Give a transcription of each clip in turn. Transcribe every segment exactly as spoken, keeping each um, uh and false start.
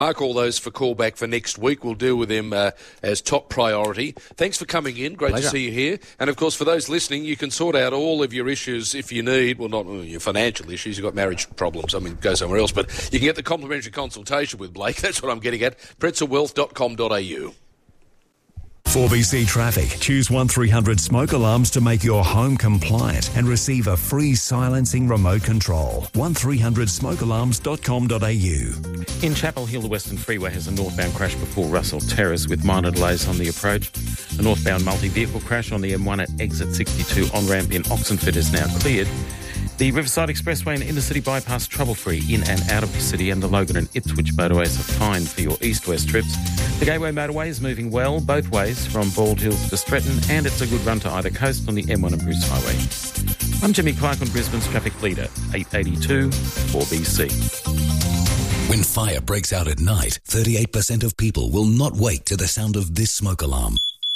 Mark all those for callback for next week. We'll deal with them uh, as top priority. Thanks for coming in. Great Pleasure. to see you here. And, of course, for those listening, you can sort out all of your issues if you need. Well, not your financial issues. You've got marriage problems. I mean, go somewhere else. But you can get the complimentary consultation with Blake. That's what I'm getting at. pretzel wealth dot com dot a u. four B C Traffic. Choose one three hundred smoke alarms to make your home compliant and receive a free silencing remote control. one three hundred smoke alarms dot com dot a u. In Chapel Hill, the Western Freeway has a northbound crash before Russell Terrace with minor delays on the approach. A northbound multi-vehicle crash on the M one at exit sixty-two on-ramp in Oxenford is now cleared. The Riverside Expressway and Inner City Bypass trouble-free in and out of the city, and the Logan and Ipswich motorways are fine for your east-west trips. The Gateway motorway is moving well both ways from Bald Hills to Stretton, and it's a good run to either coast on the M one and Bruce Highway. I'm Jimmy Clark on Brisbane's traffic leader, eight eighty-two four B C. When fire breaks out at night, thirty-eight percent of people will not wake to the sound of this smoke alarm.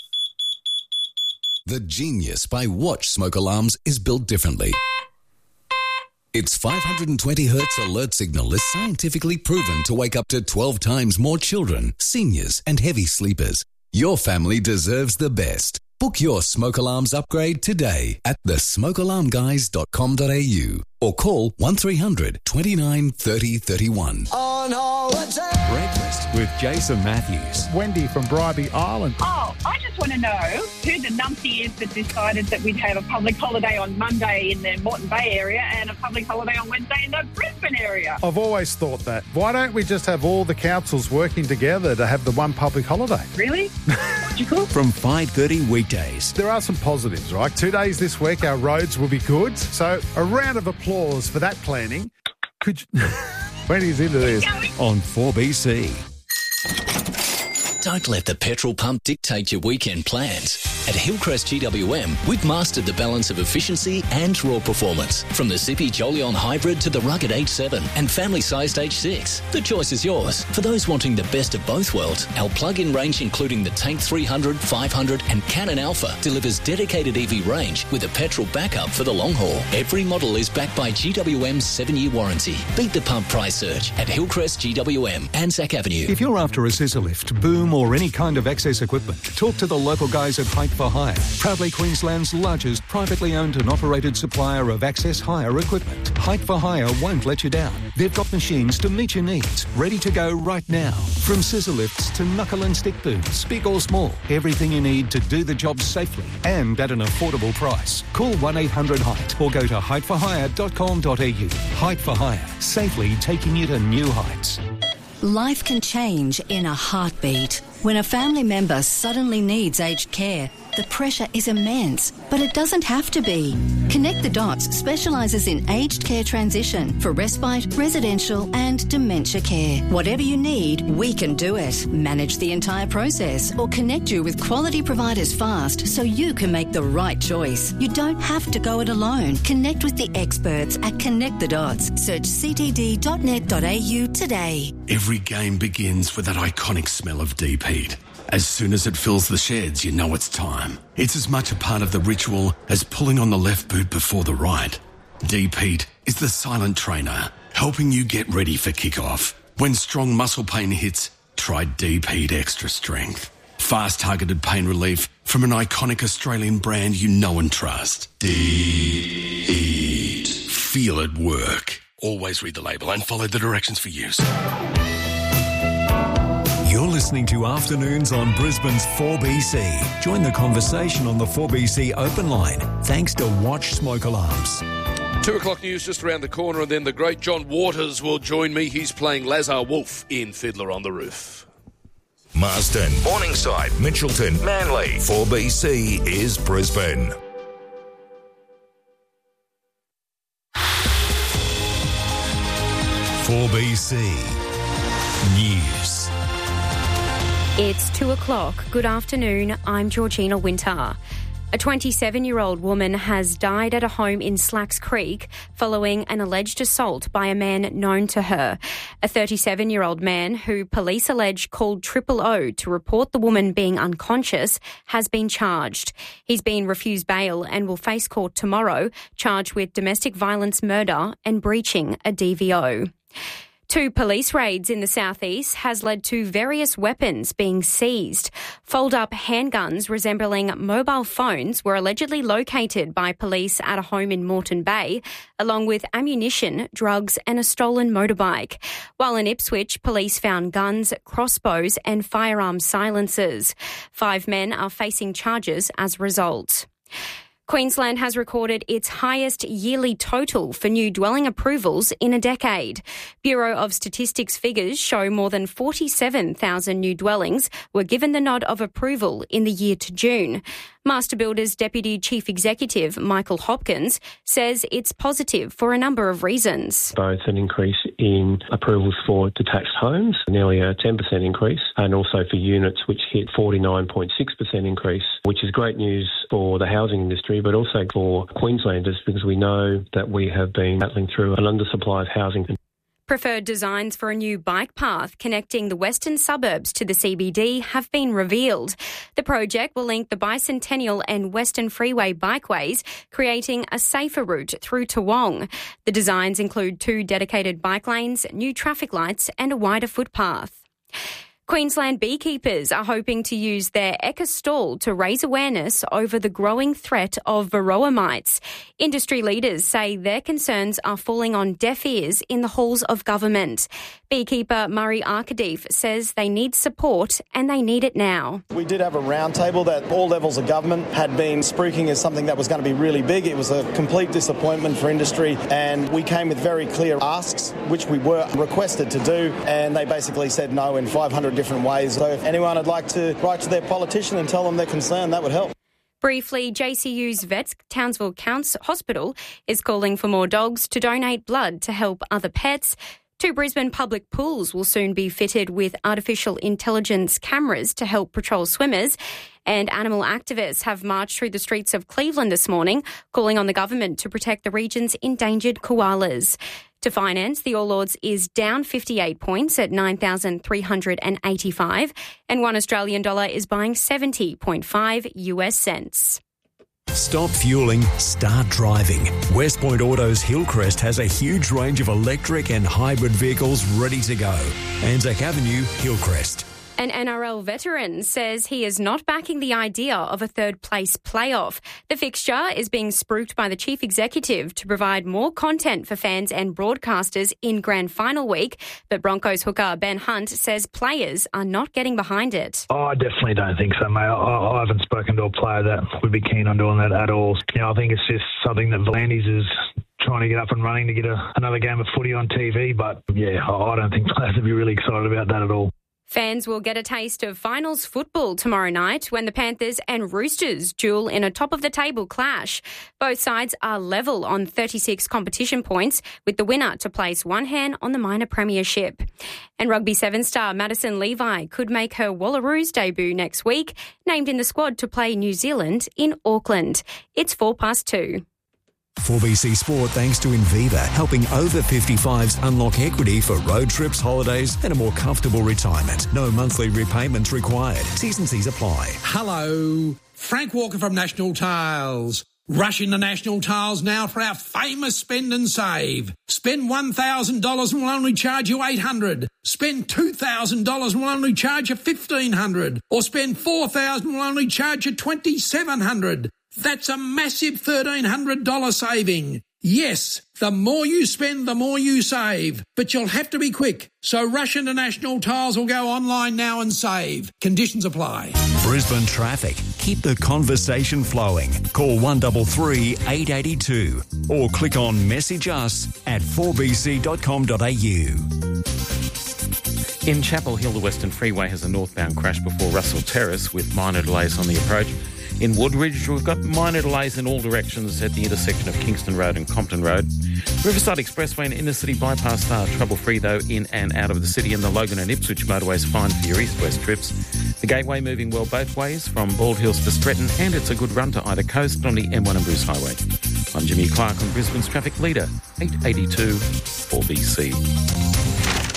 The Genius by Watch smoke alarms is built differently. Its five hundred twenty hertz alert signal is scientifically proven to wake up to twelve times more children, seniors, and heavy sleepers. Your family deserves the best. Book your smoke alarms upgrade today at the smoke alarm guys dot com dot a u or call one three hundred twenty-nine thirty thirty-one. On holiday. Breakfast with Jason Matthews. Wendy from Bribie Island. Oh, I just want to know who the numpty is that decided that we'd have a public holiday on Monday in the Moreton Bay area and a public holiday on Wednesday in the Brisbane area. I've always thought that. Why don't we just have all the councils working together to have the one public holiday? Really? Logical? From five thirty weekdays. There are some positives, right? Two days this week, our roads will be good. So a round of applause for that planning. Could you... Wendy's into this. On four B C. Don't let the petrol pump dictate your weekend plans. At Hillcrest G W M, we've mastered the balance of efficiency and raw performance. From the zippy Jolion Hybrid to the rugged H seven and family-sized H six. The choice is yours. For those wanting the best of both worlds, our plug-in range including the Tank three hundred, five hundred and Cannon Alpha delivers dedicated E V range with a petrol backup for the long haul. Every model is backed by G W M's seven-year warranty. Beat the pump price surge at Hillcrest G W M, Anzac Avenue. If you're after a scissor lift, boom or any kind of access equipment, talk to the local guys at Height for Hire. Proudly Queensland's largest privately owned and operated supplier of access hire equipment. Height for Hire won't let you down. They've got machines to meet your needs, ready to go right now. From scissor lifts to knuckle and stick booms, big or small, everything you need to do the job safely and at an affordable price. Call one eight hundred height or go to height for hire dot com dot a u. Height for Hire, safely taking you to new heights. Life can change in a heartbeat. When a family member suddenly needs aged care, the pressure is immense, but it doesn't have to be. Connect the Dots specialises in aged care transition for respite, residential and dementia care. Whatever you need, we can do it. Manage the entire process or connect you with quality providers fast so you can make the right choice. You don't have to go it alone. Connect with the experts at Connect the Dots. Search c t d dot net dot a u today. Every game begins with that iconic smell of deep heat. As soon as it fills the sheds, you know it's time. It's as much a part of the ritual as pulling on the left boot before the right. Deep Heat is the silent trainer, helping you get ready for kickoff. When strong muscle pain hits, try Deep Heat Extra Strength. Fast targeted pain relief from an iconic Australian brand you know and trust. Deep Heat. Feel it work. Always read the label and follow the directions for use. You're listening to Afternoons on Brisbane's four B C. Join the conversation on the four B C open line, thanks to Watch Smoke Alarms. Two o'clock news just around the corner, and then the great John Waters will join me. He's playing Lazar Wolf in Fiddler on the Roof. Marsden, Morningside, Mitchelton, Manly. four B C is Brisbane. four B C News. It's two o'clock. Good afternoon. I'm Georgina Winter. A twenty-seven-year-old woman has died at a home in Slacks Creek following an alleged assault by a man known to her. A thirty-seven-year-old man who police allege called Triple O to report the woman being unconscious has been charged. He's been refused bail and will face court tomorrow, charged with domestic violence murder and breaching a D V O. Two police raids in the southeast has led to various weapons being seized. Fold-up handguns resembling mobile phones were allegedly located by police at a home in Moreton Bay, along with ammunition, drugs and a stolen motorbike. While in Ipswich, police found guns, crossbows and firearm silencers. Five men are facing charges as a result. Queensland has recorded its highest yearly total for new dwelling approvals in a decade. Bureau of Statistics figures show more than forty-seven thousand new dwellings were given the nod of approval in the year to June. Master Builders Deputy Chief Executive Michael Hopkins says it's positive for a number of reasons. Both an increase in approvals for detached homes, nearly a ten percent increase, and also for units which hit forty-nine point six percent increase, which is great news for the housing industry, but also for Queenslanders because we know that we have been battling through an undersupply of housing. Preferred designs for a new bike path connecting the western suburbs to the C B D have been revealed. The project will link the Bicentennial and Western Freeway bikeways, creating a safer route through Toowong. The designs include two dedicated bike lanes, new traffic lights and a wider footpath. Queensland beekeepers are hoping to use their Eka stall to raise awareness over the growing threat of varroa mites. Industry leaders say their concerns are falling on deaf ears in the halls of government. Beekeeper Murray Arkadeef says they need support and they need it now. We did have a roundtable that all levels of government had been spruiking as something that was going to be really big. It was a complete disappointment for industry and we came with very clear asks, which we were requested to do, and they basically said no in five hundred different ways. So if anyone would like to write to their politician and tell them they're concerned, that would help. Briefly, J C U's Vets Townsville Counts Hospital is calling for more dogs to donate blood to help other pets. Two Brisbane public pools will soon be fitted with artificial intelligence cameras to help patrol swimmers. And animal activists have marched through the streets of Cleveland this morning, calling on the government to protect the region's endangered koalas. To finance, the All Ords is down fifty-eight points at nine thousand three hundred eighty-five, and one Australian dollar is buying seventy point five US cents. Stop fueling, start driving. West Point Autos Hillcrest has a huge range of electric and hybrid vehicles ready to go. Anzac Avenue, Hillcrest. An N R L veteran says he is not backing the idea of a third-place playoff. The fixture is being spruiked by the chief executive to provide more content for fans and broadcasters in grand final week, but Broncos hooker Ben Hunt says players are not getting behind it. Oh, I definitely don't think so, mate. I, I haven't spoken to a player that would be keen on doing that at all. You know, I think it's just something that Volandis is trying to get up and running to get a, another game of footy on T V, but yeah, I don't think players would be really excited about that at all. Fans will get a taste of finals football tomorrow night when the Panthers and Roosters duel in a top-of-the-table clash. Both sides are level on thirty-six competition points, with the winner to place one hand on the minor premiership. And Rugby Seven star Madison Levi could make her Wallaroos debut next week, named in the squad to play New Zealand in Auckland. It's four past two. four B C Sport thanks to Inviva, helping over fifty-fives unlock equity for road trips, holidays and a more comfortable retirement. No monthly repayments required. T's and C's apply. Hello, Frank Walker from National Tiles. Rush into National Tiles now for our famous spend and save. Spend one thousand dollars and we'll only charge you eight hundred dollars. Spend two thousand dollars and we'll only charge you fifteen hundred dollars. Or spend four thousand dollars and we'll only charge you twenty-seven hundred dollars. That's a massive thirteen hundred dollars saving. Yes, the more you spend, the more you save. But you'll have to be quick. So rush into National Tiles or go online now and save. Conditions apply. Brisbane traffic. Keep the conversation flowing. Call one three three, eight eight two or click on message us at four b c dot com dot a u. In Chapel Hill, the Western Freeway has a northbound crash before Russell Terrace with minor delays on the approach. In Woodridge, we've got minor delays in all directions at the intersection of Kingston Road and Compton Road. Riverside Expressway and Inner City Bypass are trouble-free, though, in and out of the city, and the Logan and Ipswich motorways fine for your east-west trips. The Gateway moving well both ways from Bald Hills to Stretton, and it's a good run to either coast on the M one and Bruce Highway. I'm Jimmy Clark on Brisbane's traffic leader, eight eighty-two four B C.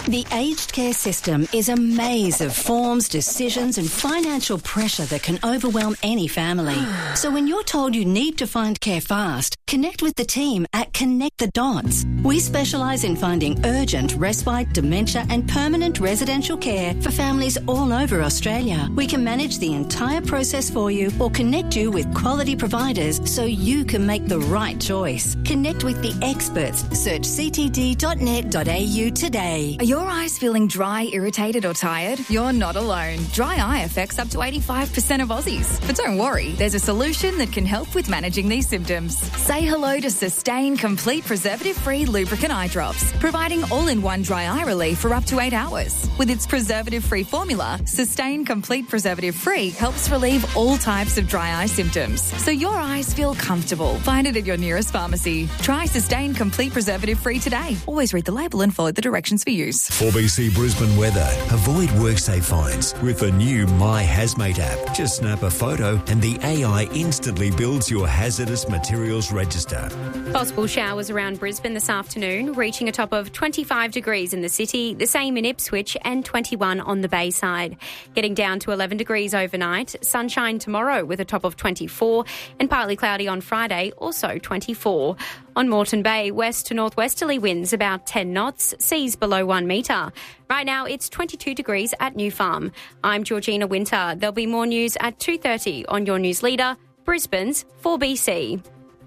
The aged care system is a maze of forms, decisions and financial pressure that can overwhelm any family. So when you're told you need to find care fast, connect with the team at Connect the Dots. We specialise in finding urgent respite, dementia and permanent residential care for families all over Australia. We can manage the entire process for you or connect you with quality providers so you can make the right choice. Connect with the experts. Search c t d dot net dot a u today. Are your eyes feeling dry, irritated or tired? You're not alone. Dry eye affects up to eighty-five percent of Aussies. But don't worry, there's a solution that can help with managing these symptoms. Say hello to Sustain Complete Preservative-Free Lubricant Eye Drops, providing all-in-one dry eye relief for up to eight hours. With its preservative-free formula, Sustain Complete Preservative-Free helps relieve all types of dry eye symptoms, so your eyes feel comfortable. Find it at your nearest pharmacy. Try Sustain Complete Preservative-Free today. Always read the label and follow the directions for use. four B C Brisbane weather. Avoid WorkSafe fines with the new My Hazmate app. Just snap a photo and the A I instantly builds your hazardous materials register. Possible showers around Brisbane this afternoon, reaching a top of twenty-five degrees in the city, the same in Ipswich and twenty-one on the Bayside. Getting down to eleven degrees overnight, sunshine tomorrow with a top of twenty-four and partly cloudy on Friday, also twenty-four. On Moreton Bay, west to northwesterly winds about ten knots, seas below one metre. Right now it's twenty-two degrees at New Farm. I'm Georgina Winter. There'll be more news at two thirty on your news leader, Brisbane's four B C.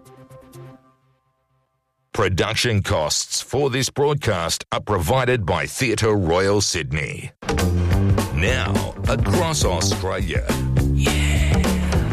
Production costs for this broadcast are provided by Theatre Royal Sydney. Now, across Australia. Yeah.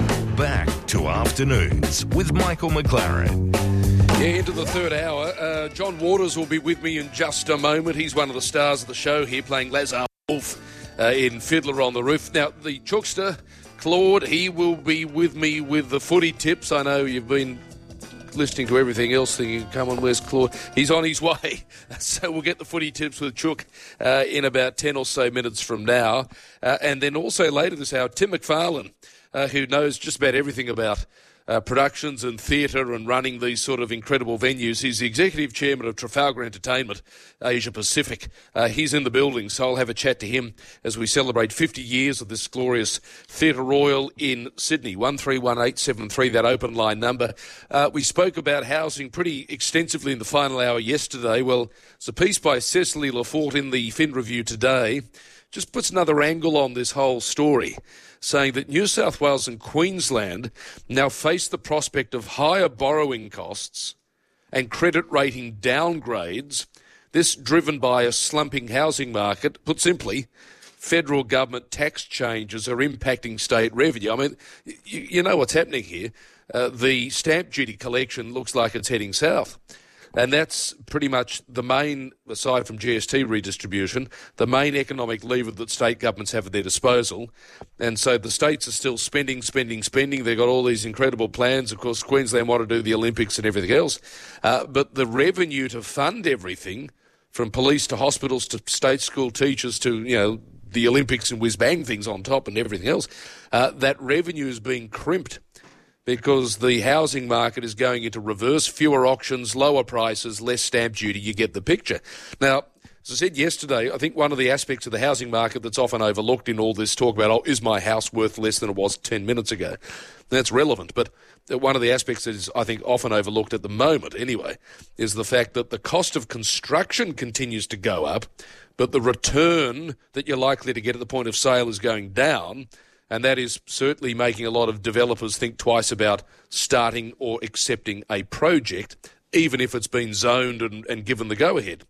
Back to Afternoons with Michael McLaren. Yeah, into the third hour. Uh, John Waters will be with me in just a moment. He's one of the stars of the show here, playing Lazar Wolf uh, in Fiddler on the Roof. Now, the Chookster, Claude, he will be with me with the footy tips. I know you've been listening to everything else thinking, come on, where's Claude? He's on his way. So we'll get the footy tips with Chook uh, in about ten or so minutes from now. Uh, and then also later this hour, Tim McFarlane, uh, who knows just about everything about Uh, productions and theatre and running these sort of incredible venues. He's the executive chairman of Trafalgar Entertainment, Asia Pacific. Uh, he's in the building, so I'll have a chat to him as we celebrate fifty years of this glorious Theatre Royal in Sydney. one three one eight seven three, that open line number. Uh, we spoke about housing pretty extensively in the final hour yesterday. Well, it's a piece by Cecily Lafort in the Fin Review today. Just puts another angle on this whole story, saying that New South Wales and Queensland now face the prospect of higher borrowing costs and credit rating downgrades, this driven by a slumping housing market. Put simply, federal government tax changes are impacting state revenue. I mean, you, you know what's happening here. Uh, the stamp duty collection looks like it's heading south. And that's pretty much the main, aside from G S T redistribution, the main economic lever that state governments have at their disposal. And so the states are still spending, spending, spending. They've got all these incredible plans. Of course, Queensland want to do the Olympics and everything else. Uh, but the revenue to fund everything, from police to hospitals to state school teachers to, you know, the Olympics and whiz-bang things on top and everything else, uh, that revenue is being crimped, because the housing market is going into reverse, fewer auctions, lower prices, less stamp duty. You get the picture. Now, as I said yesterday, I think one of the aspects of the housing market that's often overlooked in all this talk about, oh, is my house worth less than it was ten minutes ago? That's relevant, but one of the aspects that is, I think, often overlooked at the moment anyway, is the fact that the cost of construction continues to go up, but the return that you're likely to get at the point of sale is going down. And that is certainly making a lot of developers think twice about starting or accepting a project, even if it's been zoned and, and given the go-ahead.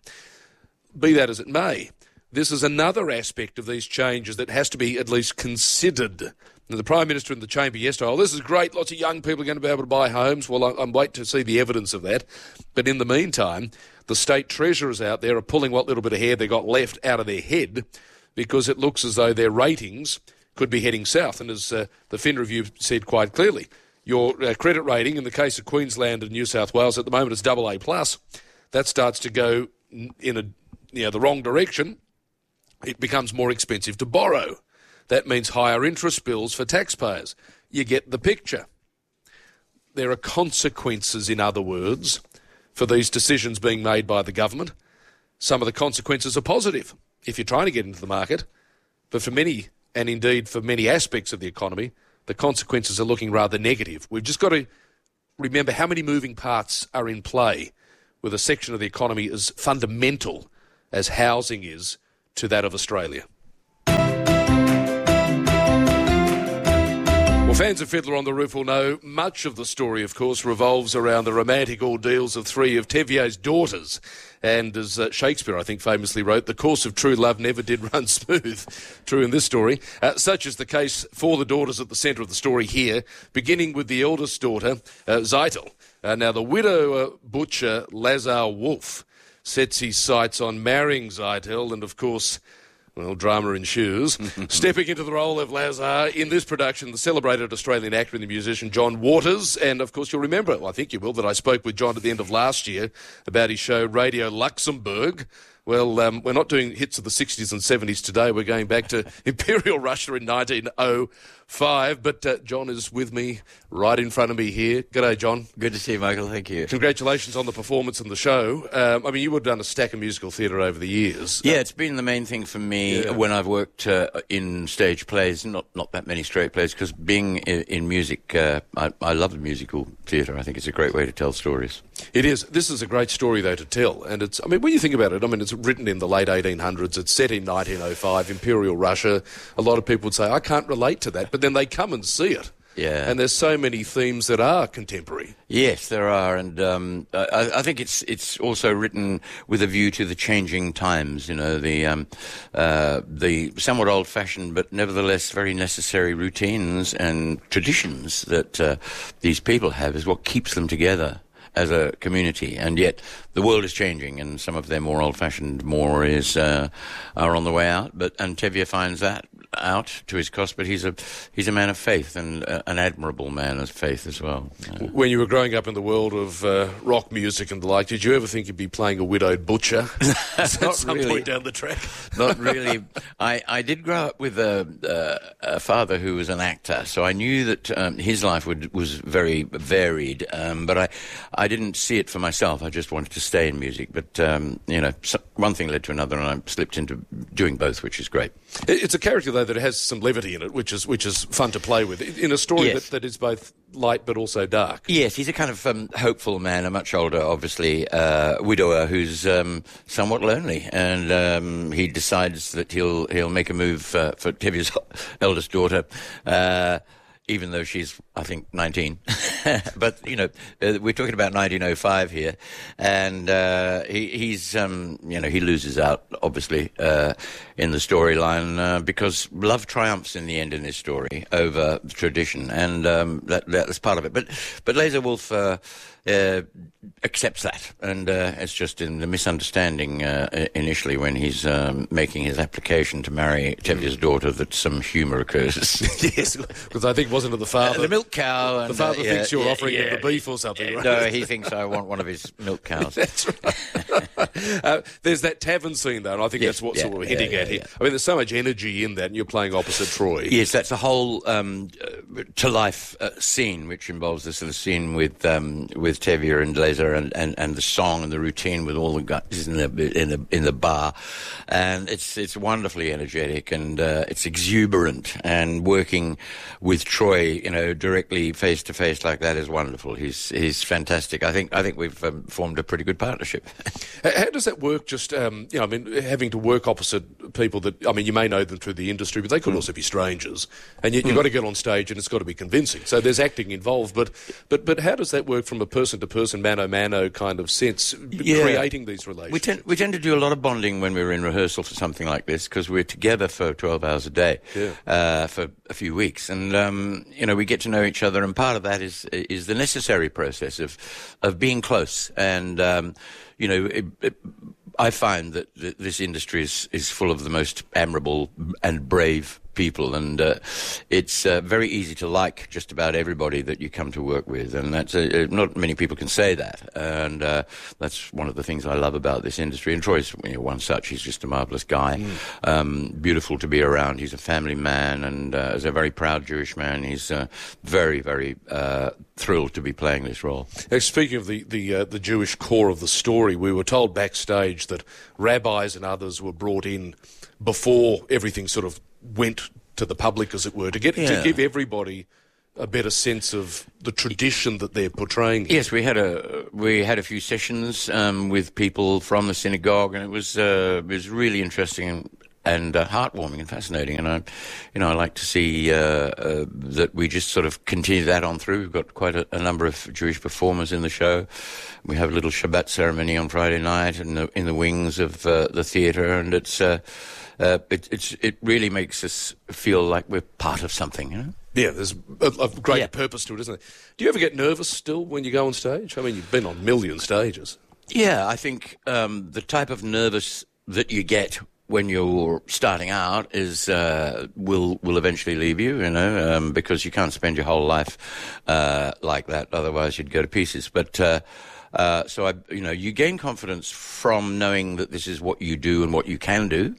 Be that as it may, this is another aspect of these changes that has to be at least considered. Now, the Prime Minister in the chamber yesterday, oh, this is great, lots of young people are going to be able to buy homes. Well, I'm waiting to see the evidence of that. But in the meantime, the state treasurers out there are pulling what little bit of hair they got left out of their head, because it looks as though their ratings could be heading south. And as uh, the Fin Review said quite clearly, your uh, credit rating in the case of Queensland and New South Wales at the moment is double A plus. That starts to go in a you know the wrong direction. It becomes more expensive to borrow. That means higher interest bills for taxpayers. You get the picture. There are consequences, in other words, for these decisions being made by the government. some of the consequences are positive if you're trying to get into the market. But for many, and indeed for many aspects of the economy, the consequences are looking rather negative. We've just got to remember how many moving parts are in play with a section of the economy as fundamental as housing is to that of Australia. Well, fans of Fiddler on the Roof will know much of the story, of course, revolves around the romantic ordeals of three of Tevye's daughters. And as uh, Shakespeare, I think, famously wrote, the course of true love never did run smooth. True in this story. Uh, such is the case for the daughters at the centre of the story here, beginning with the eldest daughter, uh, Zeitel. Uh, now, the widower butcher, Lazar Wolf, sets his sights on marrying Zeitel, and, of course, well, drama ensues. Stepping into the role of Lazar in this production, the celebrated Australian actor and the musician John Waters. And, of course, you'll remember, well, I think you will, that I spoke with John at the end of last year about his show Radio Luxembourg. Well, um, we're not doing hits of the sixties and seventies today. We're going back to Imperial Russia in nineteen oh five. But uh, John is with me right in front of me here. G'day, John. Good to see you, Michael. Thank you. Congratulations on the performance and the show. Um, I mean, you would have done a stack of musical theatre over the years. Yeah, it's been the main thing for me yeah. when I've worked uh, in stage plays, not not that many straight plays, because being in, in music, uh, I, I love the musical theatre. I think it's a great way to tell stories. It is. This is a great story, though, to tell. And it's, I mean, when you think about it, I mean, it's written in the late eighteen hundreds. It's set in nineteen oh five, Imperial Russia. A lot of people would say, I can't relate to that. But then they come and see it. Yeah. And there's so many themes that are contemporary. Yes, there are. And um, I, I think it's it's also written with a view to the changing times, you know, the, um, uh, the somewhat old-fashioned but nevertheless very necessary routines and traditions that uh, these people have is what keeps them together as a community. And yet the world is changing, and some of their more old-fashioned more is uh, are on the way out. But and Tevye finds that out to his cost, but he's a he's a man of faith, and uh, an admirable man of faith as well. Uh, when you were growing up in the world of uh, rock music and the like, did you ever think you'd be playing a widowed butcher at some really. point down the track? Not really. I, I did grow up with a, a, a father who was an actor, so I knew that um, his life would, was very varied, um, but I I didn't see it for myself. I just wanted to stay in music, but um, you know, so one thing led to another, and I slipped into doing both, which is great. It's a character, though, that has some levity in it, which is which is fun to play with, in a story yes. that, that is both light but also dark. Yes, he's a kind of um, hopeful man, a much older, obviously, uh, widower who's um, somewhat lonely, and um, he decides that he'll he'll make a move uh, for Tevye's eldest daughter, uh, even though she's, I think, nineteen. But, you know, uh, we're talking about nineteen oh five here, and uh, he, he's, um, you know, he loses out, obviously, uh, in the storyline uh, because love triumphs in the end in this story over tradition, and um, that, that's part of it. But, but Lazar Wolf uh, uh, accepts that, and uh, it's just in the misunderstanding uh, initially when he's um, making his application to marry Tevye's daughter that some humour occurs. Yes, because I think wasn't it the father? Uh, the milk cow. The father and, uh, thinks yeah, you're yeah, offering yeah, him the beef or something, right? No, he thinks I want one of his milk cows. That's right. uh, there's that tavern scene, though, and I think yes, that's what yeah, sort of we're yeah, hinting yeah, at here. yeah. I mean, there's so much energy in that, and you're playing opposite Troy. Yes, that's a whole um, uh, to-life uh, scene, which involves the sort of scene with um, with Tevye and Lazar, and, and, and the song and the routine with all the guys in the in the in the bar, and it's it's wonderfully energetic, and uh, it's exuberant, and working with Troy, you know, directly face to face like that is wonderful. He's he's fantastic. I think I think we've um, formed a pretty good partnership. How does that work? Just um, you know, I mean, having to work opposite people that, I mean, you may know them through the industry, but they could mm. also be strangers, and yet you've mm. got to get on stage and it's got to be convincing. So there's acting involved, but but but how does that work from a person to person, mano mano kind of sense, yeah. creating these relations? We tend we tend to do a lot of bonding when we're in rehearsal for something like this, because we're together for twelve hours a day yeah. uh, for a few weeks, and um, you know, we get to know each other, and part of that is is the necessary process of of being close, and um, you know. It, it, I find that th- this industry is, is full of the most admirable and brave people, and uh, it's uh, very easy to like just about everybody that you come to work with, and that's uh, not many people can say that, and uh, that's one of the things I love about this industry. And Troy's you know, one such. He's just a marvellous guy, mm. um, beautiful to be around. He's a family man, and uh, as a very proud Jewish man, he's uh, very, very uh, thrilled to be playing this role. Now, speaking of the the, uh, the Jewish core of the story, we were told backstage that rabbis and others were brought in before everything sort of went to the public, as it were, to get yeah. to give everybody a better sense of the tradition that they're portraying. Yes, we had a we had a few sessions um, with people from the synagogue, and it was uh, it was really interesting and, and uh, heartwarming and fascinating. And I, you know, I like to see uh, uh, that we just sort of continue that on through. We've got quite a, a number of Jewish performers in the show. We have a little Shabbat ceremony on Friday night in the in the wings of uh, the theatre, and it's. Uh, Uh, it, it's, it really makes us feel like we're part of something, you know? Yeah, there's a, a great yeah. purpose to it, isn't there? Do you ever get nervous still when you go on stage? I mean, you've been on million stages. Yeah, I think um, the type of nervous that you get when you're starting out is uh, will will eventually leave you, you know, um, because you can't spend your whole life uh, like that. Otherwise, you'd go to pieces. But uh, uh, so, I, you know, you gain confidence from knowing that this is what you do and what you can do.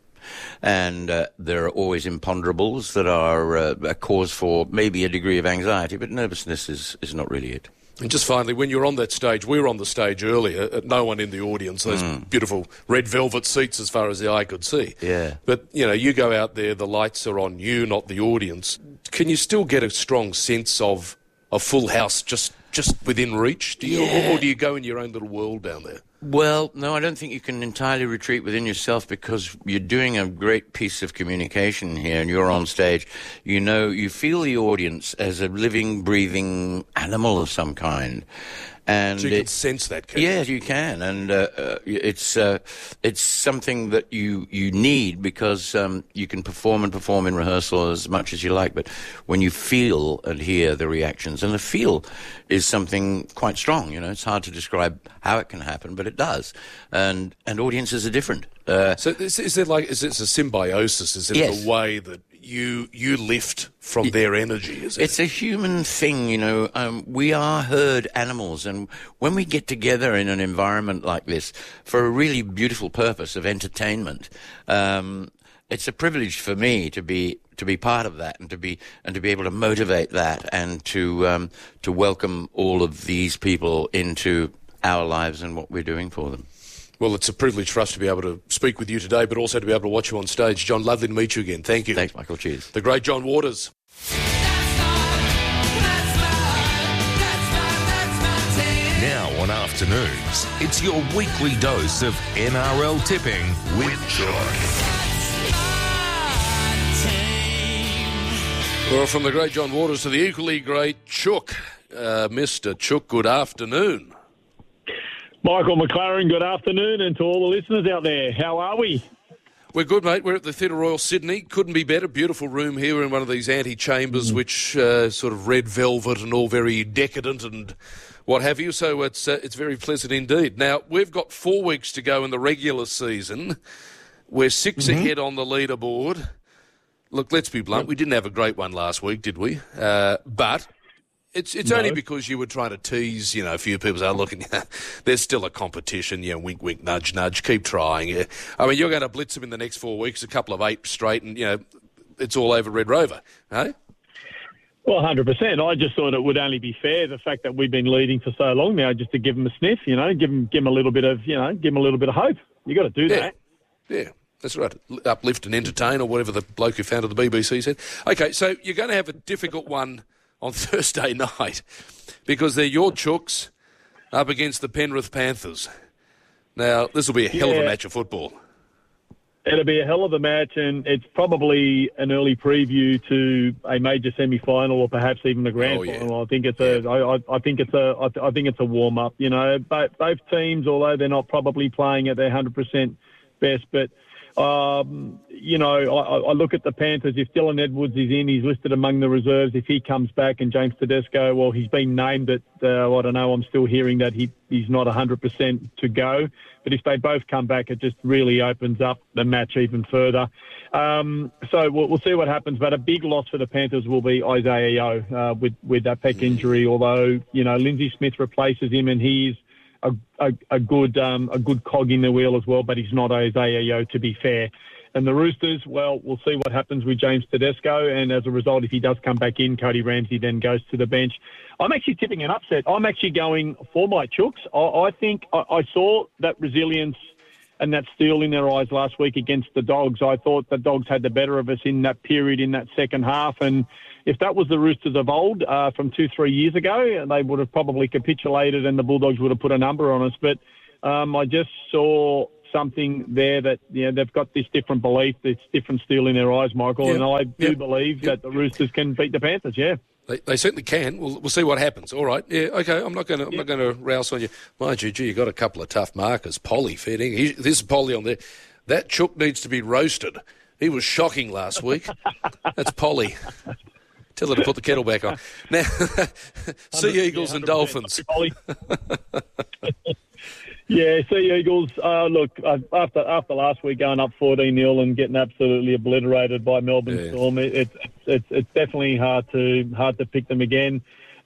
And uh, there are always imponderables that are uh, a cause for maybe a degree of anxiety, but nervousness is, is not really it. And just finally, when you're on that stage, we were on the stage earlier, uh, no one in the audience, those mm. beautiful red velvet seats as far as the eye could see. Yeah. But, you know, you go out there, the lights are on you, not the audience. Can you still get a strong sense of a full house just, just within reach? Do you, yeah. or, or do you go in your own little world down there? Well, no, I don't think you can entirely retreat within yourself, because you're doing a great piece of communication here and you're on stage. You know, you feel the audience as a living, breathing animal of some kind. And so you it, can sense that, can yes, you? you can, and uh, uh, it's uh, it's something that you you need, because um, you can perform and perform in rehearsal as much as you like, but when you feel and hear the reactions, and the feel is something quite strong. You know, it's hard to describe how it can happen, but it does, and and audiences are different. Uh, so is, is there like is it a symbiosis? Is it yes. the way that you you lift from their energy? Is it? It's a human thing, you know. Um, we are herd animals, and when we get together in an environment like this for a really beautiful purpose of entertainment, um, it's a privilege for me to be to be part of that, and to be and to be able to motivate that, and to um, to welcome all of these people into our lives and what we're doing for them. Well, it's a privilege for us to be able to speak with you today, but also to be able to watch you on stage. John, lovely to meet you again. Thank you. Thanks, Michael. Cheers. The great John Waters. Now on afternoons, it's your weekly dose of N R L tipping with John. Well, from the great John Waters to the equally great Chook, uh, Mister Chook, good afternoon. Michael McLaren, good afternoon, and to all the listeners out there, how are we? We're good, mate. We're at the Theatre Royal Sydney. Couldn't be better. Beautiful room here in one of these antechambers, mm. which uh, sort of red velvet and all very decadent and what have you. So it's uh, it's very pleasant indeed. Now, we've got four weeks to go in the regular season. We're six mm-hmm. ahead on the leaderboard. Look, let's be blunt. We didn't have a great one last week, did we? Uh, but... It's it's no. only because you were trying to tease, you know, a few people are looking, there's still a competition, you know, wink, wink, nudge, nudge, keep trying. Yeah. I mean, you're going to blitz them in the next four weeks, a couple of eight straight, and, you know, it's all over Red Rover, eh? Well, one hundred percent. I just thought it would only be fair, the fact that we've been leading for so long now, just to give them a sniff, you know, give them, give them a little bit of, you know, give them a little bit of hope. You got to do yeah. that. Yeah. That's right. Uplift and entertain, or whatever the bloke who founded the B B C said. Okay, so you're going to have a difficult one on Thursday night, because they're your Chooks up against the Penrith Panthers. Now, this will be a hell yeah. of a match of football. It'll be a hell of a match, and it's probably an early preview to a major semi-final, or perhaps even a grand oh, yeah. final. I think it's a, yeah. I, I think it's a, I, I think it's a warm-up. You know, both, both teams, although they're not probably playing at their one hundred percent best, but Um, you know, I, I look at the Panthers. If Dylan Edwards is in, he's listed among the reserves. If he comes back and James Tedesco, well, he's been named at, uh, I don't know, I'm still hearing that he, he's not one hundred percent to go. But if they both come back, it just really opens up the match even further. Um, so we'll, we'll see what happens. But a big loss for the Panthers will be Isaiah Yeo uh, with, with that pec injury, although, you know, Lindsay Smith replaces him and he's a, a, a good um, a good cog in the wheel as well, but he's not Isaiah Yeo, to be fair. And the Roosters, well, we'll see what happens with James Tedesco, and as a result, if he does come back in, Cody Ramsey then goes to the bench. I'm actually tipping an upset. I'm actually going for my Chooks. I, I think I, I saw that resilience and that steel in their eyes last week against the Dogs. I thought the Dogs had the better of us in that period, in that second half, and if that was the Roosters of old uh, from two, three years ago, they would have probably capitulated and the Bulldogs would have put a number on us. But um, I just saw something there that, you know, they've got this different belief, this different steel in their eyes, Michael, yeah. and I do yeah. believe yeah. that the Roosters can beat the Panthers, yeah. They, they certainly can. We'll, we'll see what happens. All right. Yeah. Okay. I'm not going to. I'm Yeah. not going to rouse on you. Mind you, gee, you got a couple of tough markers. Polly fitting. He, this is Polly on there. That chook needs to be roasted. He was shocking last week. That's Polly. Tell her to put the kettle back on. Now, Sea Eagles yeah, and Dolphins. Yeah, Sea Eagles, uh, look, uh, after after last week going up fourteen nil and getting absolutely obliterated by Melbourne Yeah. Storm, it, it's it's it's definitely hard to hard to pick them again.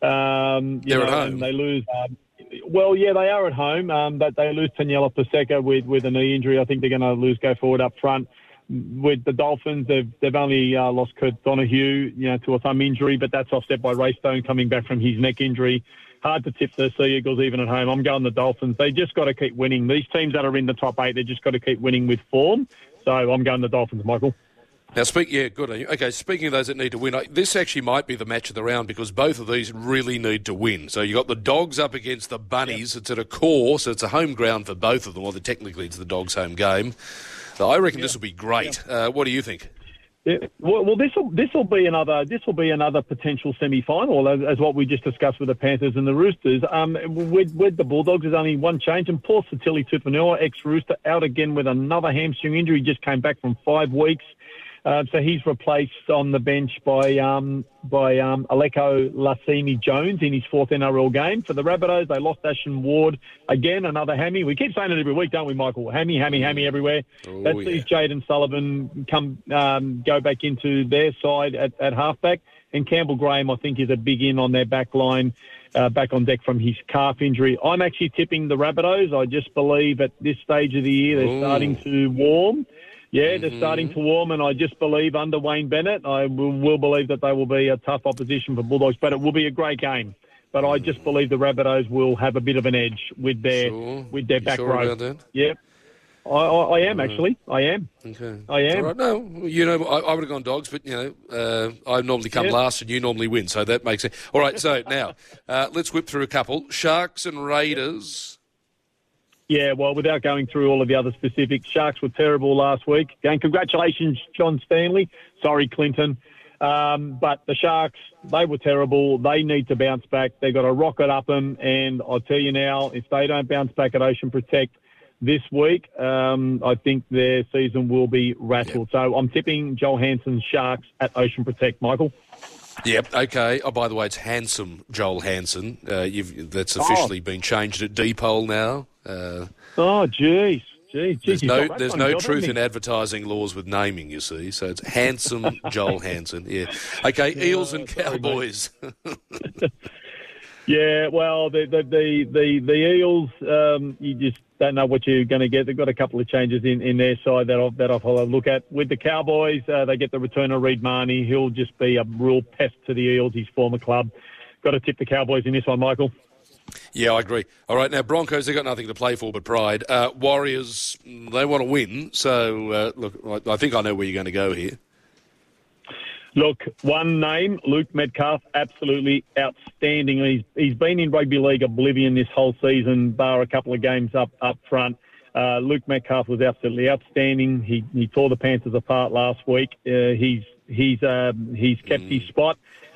Um, you They're know, at home. and they lose. Um, well, yeah, they are at home, um, but they lose Taniela Paseka with, with a knee injury. I think they're going to lose go forward up front. With the Dolphins, they've they've only uh, lost Kurt Donahue, you know, to a thumb injury, but that's offset by Ray Stone coming back from his neck injury. Hard to tip the Sea Eagles even at home. I'm going the Dolphins. They just got to keep winning. These teams that are in the top eight, they just got to keep winning with form. So I'm going the Dolphins, Michael. Now, speak, yeah, good on you. Okay, speaking of those that need to win, I, this actually might be the match of the round because both of these really need to win. So you got the Dogs up against the Bunnies. Yep. It's at a core, so it's a home ground for both of them. Well, technically it's the Dogs' home game. So I reckon yep. this will be great. Yep. Uh, what do you think? Yeah, well, well this will this will be another this will be another potential semi-final, as, as what we just discussed with the Panthers and the Roosters. Um, with with the Bulldogs, there's only one change, and Paul Satili Tupanua, ex-Rooster, out again with another hamstring injury. Just came back from five weeks. Uh, so he's replaced on the bench by um, by um, Aleko Lassini Jones in his fourth N R L game. For the Rabbitohs, they lost Ashton Ward again, another hammy. We keep saying it every week, don't we, Michael? Hammy, hammy, hammy everywhere. Oh, that yeah. sees Jaden Sullivan come um, go back into their side at, at halfback. And Campbell Graham, I think, is a big in on their back line, uh, back on deck from his calf injury. I'm actually tipping the Rabbitohs. I just believe at this stage of the year they're Ooh. starting to warm. Yeah, they're Mm-hmm. starting to warm, and I just believe under Wayne Bennett, I will, will believe that they will be a tough opposition for Bulldogs, but it will be a great game. But I just believe the Rabbitohs will have a bit of an edge with their Sure. with their You back sure row. about that? Yeah, I, I, I am actually. I am. Okay. I am. All right. No, you know, I, I would have gone Dogs, but, you know, uh, I normally come Yeah. last and you normally win, so that makes sense. All right, so now, uh, let's whip through a couple. Sharks and Raiders. Yeah, well, without going through all of the other specifics, Sharks were terrible last week. And congratulations, John Stanley. Sorry, Clinton. Um, but the Sharks, they were terrible. They need to bounce back. They've got to rocket up them. And I'll tell you now, if they don't bounce back at Ocean Protect this week, um, I think their season will be rattled. Yep. So I'm tipping Joel Hansen's Sharks at Ocean Protect, Michael. Yep, okay. Oh, by the way, it's Handsome Joel Hansen. Uh, you've, that's officially oh. been changed at D-Pol now. Uh, oh, jeez. Jeez, there's geez, no, there's no job, truth in advertising laws with naming, you see. So it's Handsome Joel Hansen. Yeah. Okay, yeah, Eels and Cowboys. Yeah, well, the the the the, the Eels, um, you just don't know what you're going to get. They've got a couple of changes in, in their side that I'll, that I'll have a look at. With the Cowboys, uh, they get the return of Reed Marnie. He'll just be a real pest to the Eels, his former club. Got to tip the Cowboys in this one, Michael. Yeah, I agree. All right, now Broncos, they've got nothing to play for but pride. Uh, Warriors, they want to win. So, uh, look, I think I know where you're going to go here. Look, one name, Luke Metcalf, absolutely outstanding. He's he's been in rugby league oblivion this whole season, bar a couple of games up up front. Uh, Luke Metcalf was absolutely outstanding. He he tore the Panthers apart last week. Uh, he's he's uh, he's kept mm. his spot,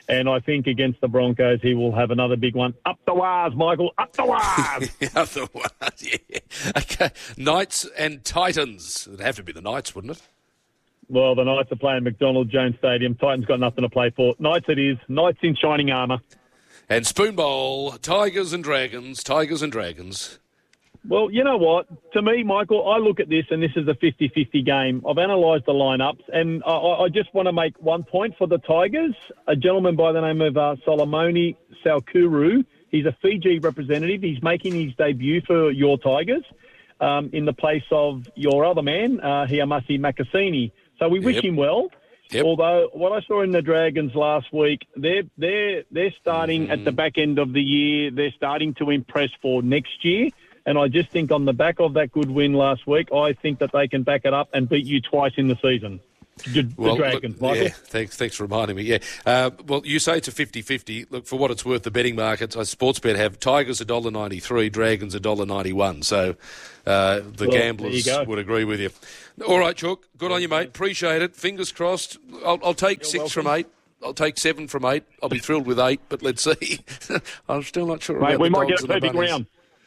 And I think against the Broncos, he will have another big one. Up the wires, Michael. Up the wires. Up the wires, yeah. Okay. Knights and Titans. It'd have to be the Knights, wouldn't it? Well, the Knights are playing McDonald Jones Stadium. Titans got nothing to play for. Knights it is. Knights in shining armour. And Spoon Bowl, Tigers and Dragons. Tigers and Dragons. Well, you know what? To me, Michael, I look at this, and this is a fifty-fifty game. I've analysed the lineups, and I, I just want to make one point for the Tigers. A gentleman by the name of uh, Solomoni Salkuru. He's a Fiji representative. He's making his debut for your Tigers um, in the place of your other man, uh, Hiamasi Makasini. So we wish Yep. him well. Yep. Although what I saw in the Dragons last week, they're they're they're starting mm. at the back end of the year. They're starting to impress for next year. And I just think on the back of that good win last week, I think that they can back it up and beat you twice in the season. The, well, the Dragons, look, Michael. Yeah, thanks, thanks for reminding me. Yeah, uh, well, you say it's a fifty-fifty. Look, for what it's worth, the betting markets, uh, Sportsbet have Tigers one dollar ninety-three, Dragons one dollar ninety-one. So uh, the Well, gamblers there you go. would agree with you. All right, Chook, good on you, mate. Appreciate it. Fingers crossed. I'll, I'll take You're six welcome. from eight. I'll take seven from eight. I'll be thrilled with eight, but let's see. I'm still not sure Mate, about we the might Dogs get a and the perfect Bunnies. round.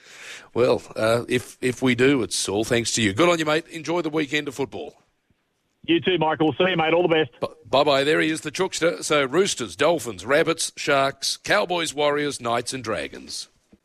Well, uh, if if we do, it's all thanks to you. Good on you, mate. Enjoy the weekend of football. You too, Michael. See you, mate. All the best. Bye-bye. There he is, the Chookster. So Roosters, Dolphins, Rabbits, Sharks, Cowboys, Warriors, Knights and Dragons.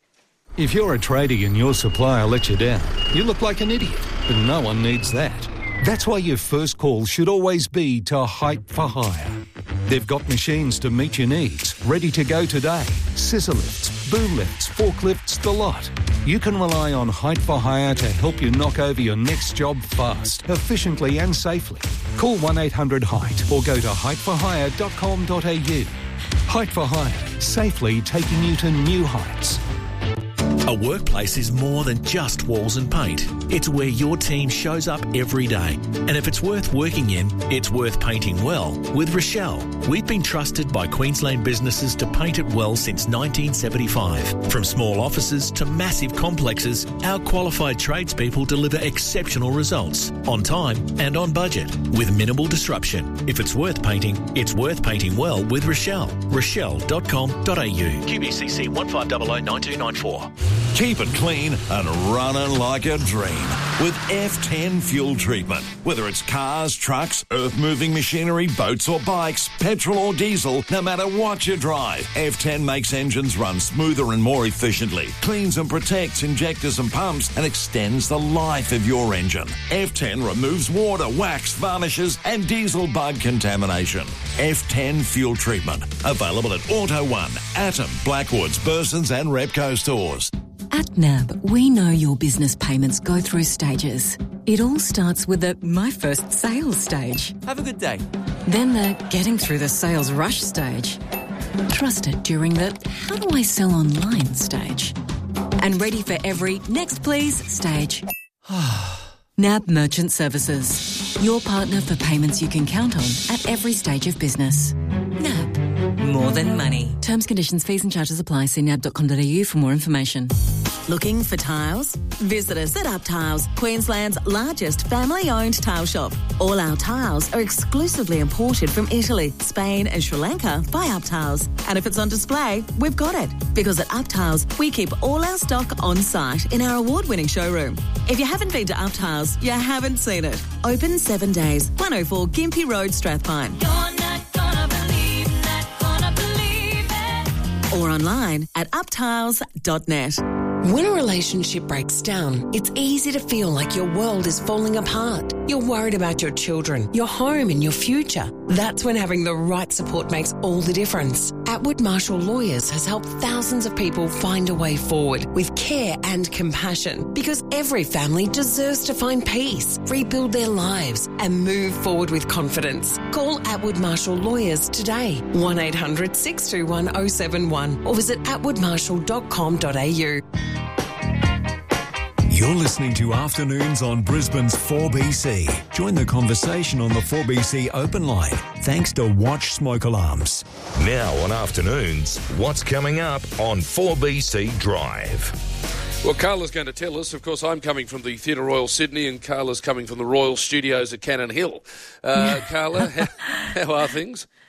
If you're a tradie and your supplier lets you down, you look like an idiot, but no one needs that. That's why your first call should always be to Hype for Hire. They've got machines to meet your needs, ready to go today. Scissor lifts, boom lifts, forklifts, the lot. You can rely on Hype for Hire to help you knock over your next job fast, efficiently and safely. Call one eight hundred height or go to hype for hire dot com dot a u. Hype for Hire, safely taking you to new heights. A workplace is more than just walls and paint. It's where your team shows up every day. And if it's worth working in, it's worth painting well with Rochelle. We've been trusted by Queensland businesses to paint it well since nineteen seventy-five. From small offices to massive complexes, our qualified tradespeople deliver exceptional results on time and on budget with minimal disruption. If it's worth painting, it's worth painting well with Rochelle. rochelle dot com dot a u. Q B C C one five zero zero nine two nine four. Keep it clean and running like a dream with F ten fuel treatment. Whether it's cars, trucks, earth-moving machinery, boats or bikes, petrol or diesel, no matter what you drive, F ten makes engines run smoother and more efficiently, cleans and protects injectors and pumps, and extends the life of your engine. F ten removes water, wax, varnishes, and diesel bug contamination. F ten fuel treatment. Available at Auto One, Atom, Blackwoods, Burson's and Repco stores. At N A B, we know your business payments go through stages. It all starts with the my first sales stage. Have a good day. Then the getting through the sales rush stage. Trusted during the how do I sell online stage. And ready for every next please stage. N A B Merchant Services. Your partner for payments you can count on at every stage of business. N A B. More than money. Terms, conditions, fees and charges apply. See nab dot com dot a u for more information. Looking for tiles? Visit us at Up Tiles, Queensland's largest family-owned tile shop. All our tiles are exclusively imported from Italy, Spain and Sri Lanka by Up Tiles. And if it's on display, we've got it. Because at Up Tiles, we keep all our stock on site in our award-winning showroom. If you haven't been to Up Tiles, you haven't seen it. Open seven days, one oh four Gympie Road, Strathpine. You're not gonna believe, not gonna believe it. Or online at up tiles dot net. When a relationship breaks down, it's easy to feel like your world is falling apart. You're worried about your children, your home and your future. That's when having the right support makes all the difference. Atwood Marshall Lawyers has helped thousands of people find a way forward with care and compassion because every family deserves to find peace, rebuild their lives and move forward with confidence. Call Atwood Marshall Lawyers today, one eight hundred six two one oh seven one or visit atwood marshall dot com dot a u. You're listening to Afternoons on Brisbane's four B C. Join the conversation on the four B C open line, thanks to Watch Smoke Alarms. Now on Afternoons, what's coming up on four B C Drive? Well, Carla's going to tell us. Of course, I'm coming from the Theatre Royal Sydney and Carla's coming from the Royal Studios at Cannon Hill. Uh, Carla, how, how are things?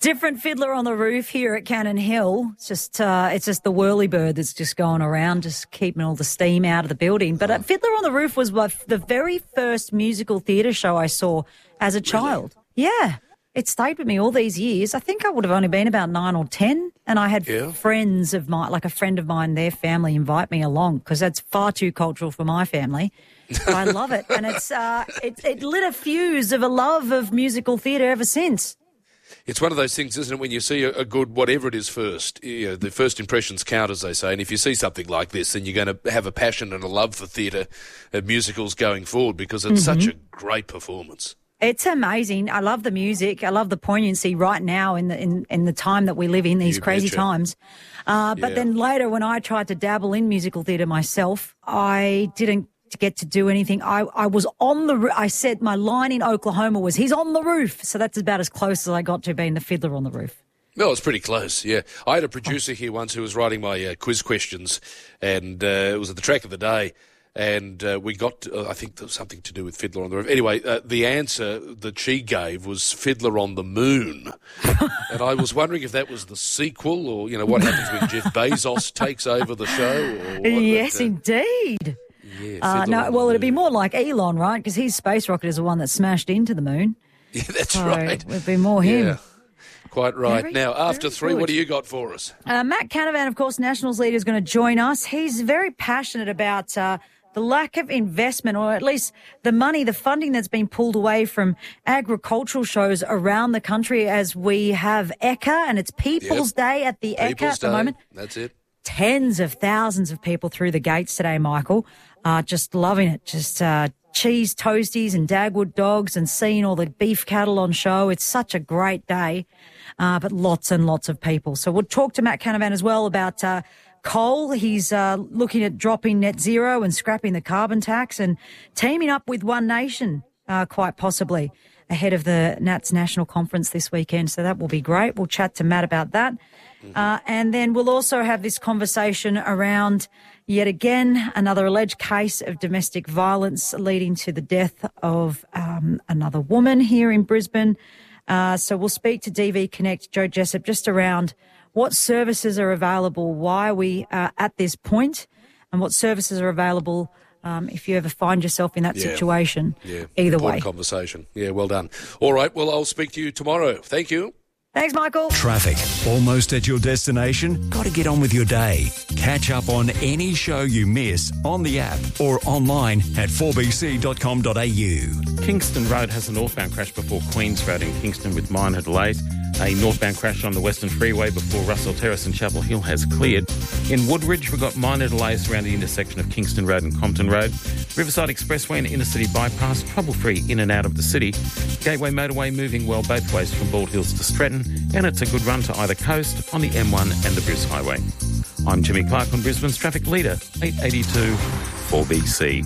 Different Fiddler on the Roof here at Cannon Hill. It's just uh, it's just the whirlybird that's just going around, just keeping all the steam out of the building. But uh, Fiddler on the Roof was the very first musical theatre show I saw as a child. Really? Yeah. It stayed with me all these years. I think I would have only been about nine or ten, and I had yeah. friends of mine, like a friend of mine, their family invite me along because that's far too cultural for my family. But I love it, and it's uh, it, it lit a fuse of a love of musical theatre ever since. It's one of those things, isn't it, when you see a, a good, whatever it is first, you know, the first impressions count, as they say, and if you see something like this, then you're going to have a passion and a love for theatre and musicals going forward because it's mm-hmm. such a great performance. It's amazing. I love the music. I love the poignancy right now in the in, in the time that we live in, these you crazy betcha. times. Uh, but yeah. then later when I tried to dabble in musical theatre myself, I didn't get to do anything. I, I was on the roof. I said my line in Oklahoma was, he's on the roof. So that's about as close as I got to being the Fiddler on the Roof. No, it's pretty close, yeah. I had a producer here once who was writing my uh, quiz questions, and uh, it was at the track of the day, and uh, we got, uh, I think there was something to do with Fiddler on the Roof. Anyway, uh, the answer that she gave was Fiddler on the Moon. And I was wondering if that was the sequel, or, you know, what happens when Jeff Bezos takes over the show. Or what, yes, but, uh, indeed. Yeah, uh, no, well, it'd be more like Elon, right? Because his space rocket is the one that smashed into the moon. Yeah, that's so right. It would be more him. Yeah, quite right. Very, now, after three, good. what do you got for us? Uh, Matt Canavan, of course, Nationals leader, is going to join us. He's very passionate about uh, the lack of investment, or at least the money, the funding that's been pulled away from agricultural shows around the country as we have E C A, and it's People's yep. Day at the People's E C A at Day. the moment. That's it. Tens of thousands of people through the gates today, Michael. Uh, just loving it. Just uh, cheese toasties and Dagwood dogs and seeing all the beef cattle on show. It's such a great day, uh, but lots and lots of people. So we'll talk to Matt Canavan as well about uh, coal. He's uh, looking at dropping net zero and scrapping the carbon tax and teaming up with One Nation, uh, quite possibly, ahead of the Nats National Conference this weekend. So that will be great. We'll chat to Matt about that. Uh, and then we'll also have this conversation around, yet again, another alleged case of domestic violence leading to the death of um, another woman here in Brisbane. Uh, so we'll speak to D V Connect, Joe Jessup, just around what services are available, why are we uh, at this point, and what services are available um, if you ever find yourself in that yeah. situation. Yeah. Either Important way. conversation. Yeah, well done. All right, well, I'll speak to you tomorrow. Thank you. Thanks, Michael. Traffic. Almost at your destination? Got to get on with your day. Catch up on any show you miss on the app or online at four b c dot com dot a u. Kingston Road has a northbound crash before Queens Road in Kingston with minor delays. A northbound crash on the Western Freeway before Russell Terrace and Chapel Hill has cleared. In Woodridge, we've got minor delays around the intersection of Kingston Road and Compton Road. Riverside Expressway and Inner City Bypass, trouble-free in and out of the city. Gateway Motorway moving well both ways from Bald Hills to Stretton, and it's a good run to either coast on the M one and the Bruce Highway. I'm Jimmy Clark on Brisbane's Traffic Leader, eight eighty-two four B C.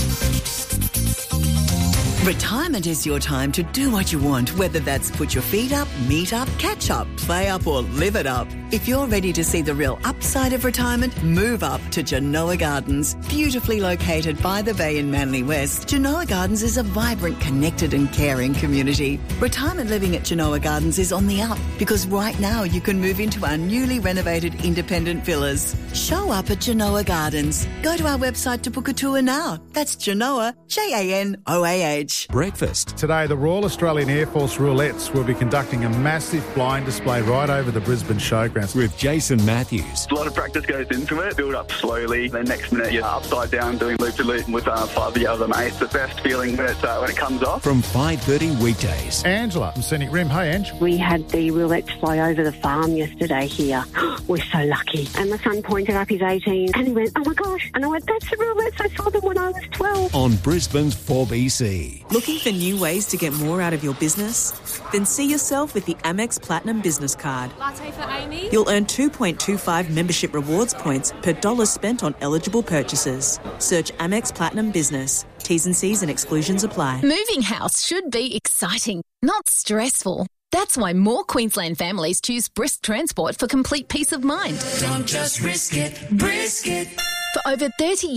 Retirement is your time to do what you want, whether that's put your feet up, meet up, catch up, play up or live it up. If you're ready to see the real upside of retirement, move up to Genoa Gardens. Beautifully located by the bay in Manly West, Genoa Gardens is a vibrant, connected and caring community. Retirement living at Genoa Gardens is on the up because right now you can move into our newly renovated independent villas. Show up at Genoa Gardens. Go to our website to book a tour now. That's Genoa, J A N O A H. Breakfast. Today, the Royal Australian Air Force Roulettes will be conducting a massive blind display right over the Brisbane Showgrounds. With Jason Matthews. A lot of practice goes into it. Build up slowly. Then next minute, you're upside down doing loop-to-loop with uh, five of the other mates. The best feeling when it, uh, when it comes off. From five thirty weekdays. Angela from Scenic Rim. Hey, Ange. We had the roulettes fly over the farm yesterday here. We're so lucky. And my son pointed up his eighteen and he went, oh my gosh. And I went, that's the roulettes. I saw them when I was twelve. On Brisbane's four B C. Looking for new ways to get more out of your business? Then see yourself with the Amex Platinum Business Card. Latte for Amy. You'll earn two point two five membership rewards points per dollar spent on eligible purchases. Search Amex Platinum Business. T's and C's and exclusions apply. Moving house should be exciting, not stressful. That's why more Queensland families choose Brisk Transport for complete peace of mind. Don't just risk it, brisk it. For over thirty years,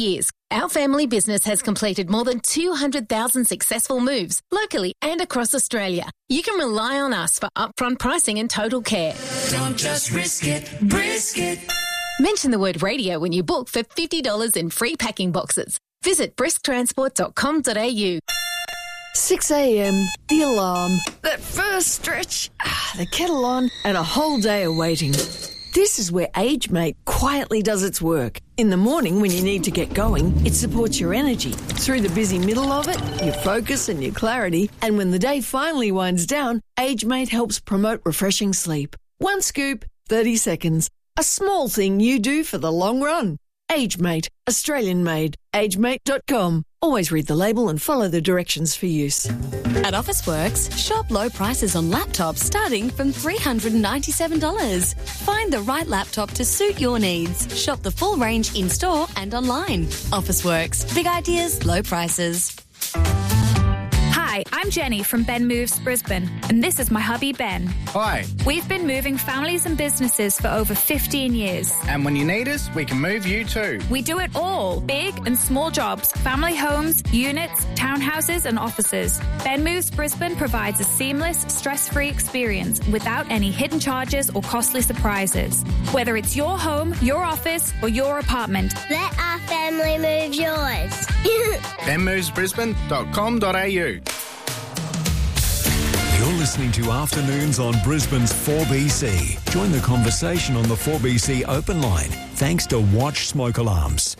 Our family business has completed more than two hundred thousand successful moves locally and across Australia. You can rely on us for upfront pricing and total care. Don't just risk it, brisk it. Mention the word radio when you book for fifty dollars in free packing boxes. Visit brisk transport dot com dot a u. six a.m, the alarm, that first stretch, ah, the kettle on, and a whole day of waiting. This is where AgeMate quietly does its work. In the morning when you need to get going, it supports your energy. Through the busy middle of it, your focus and your clarity. And when the day finally winds down, AgeMate helps promote refreshing sleep. One scoop, thirty seconds. A small thing you do for the long run. AgeMate, Australian made. age mate dot com. Always read the label and follow the directions for use. At Officeworks, shop low prices on laptops starting from three hundred ninety-seven dollars. Find the right laptop to suit your needs. Shop the full range in-store and online. Officeworks. Big ideas, low prices. Hi, I'm Jenny from Ben Moves Brisbane, and this is my hubby Ben. Hi. We've been moving families and businesses for over fifteen years. And when you need us, we can move you too. We do it all, big and small jobs, family homes, units, townhouses and offices. Ben Moves Brisbane provides a seamless, stress-free experience without any hidden charges or costly surprises. Whether it's your home, your office or your apartment, let our family move yours. ben moves brisbane dot com dot a u. You're listening to Afternoons on Brisbane's four B C. Join the conversation on the four B C open line, thanks to Watch Smoke Alarms.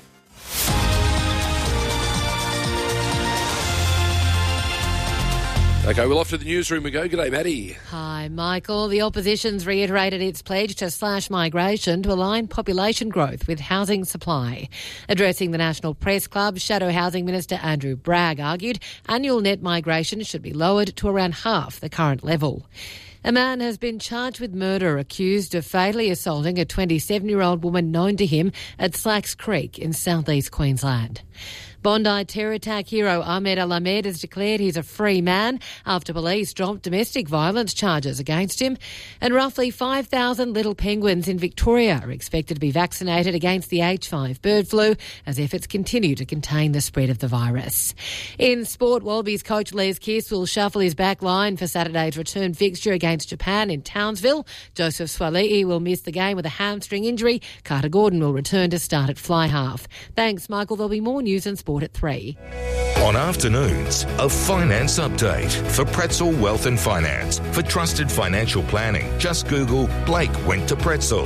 Okay, well, off to the newsroom we go. G'day, Maddie. Hi, Michael. The opposition's reiterated its pledge to slash migration to align population growth with housing supply. Addressing the National Press Club, Shadow Housing Minister Andrew Bragg argued annual net migration should be lowered to around half the current level. A man has been charged with murder, accused of fatally assaulting a twenty-seven-year-old woman known to him at Slacks Creek in southeast Queensland. Bondi terror attack hero Ahmed Al-Ahmed has declared he's a free man after police dropped domestic violence charges against him. And roughly five thousand little penguins in Victoria are expected to be vaccinated against the H five bird flu as efforts continue to contain the spread of the virus. In sport, Wallabies coach Les Kiss will shuffle his back line for Saturday's return fixture against Japan in Townsville. Joseph Swali'i will miss the game with a hamstring injury. Carter Gordon will return to start at fly half. Thanks, Michael. There'll be more news and sport at three. On Afternoons, a finance update for Pretzel Wealth and Finance. For trusted financial planning, just Google Blake went to Pretzel.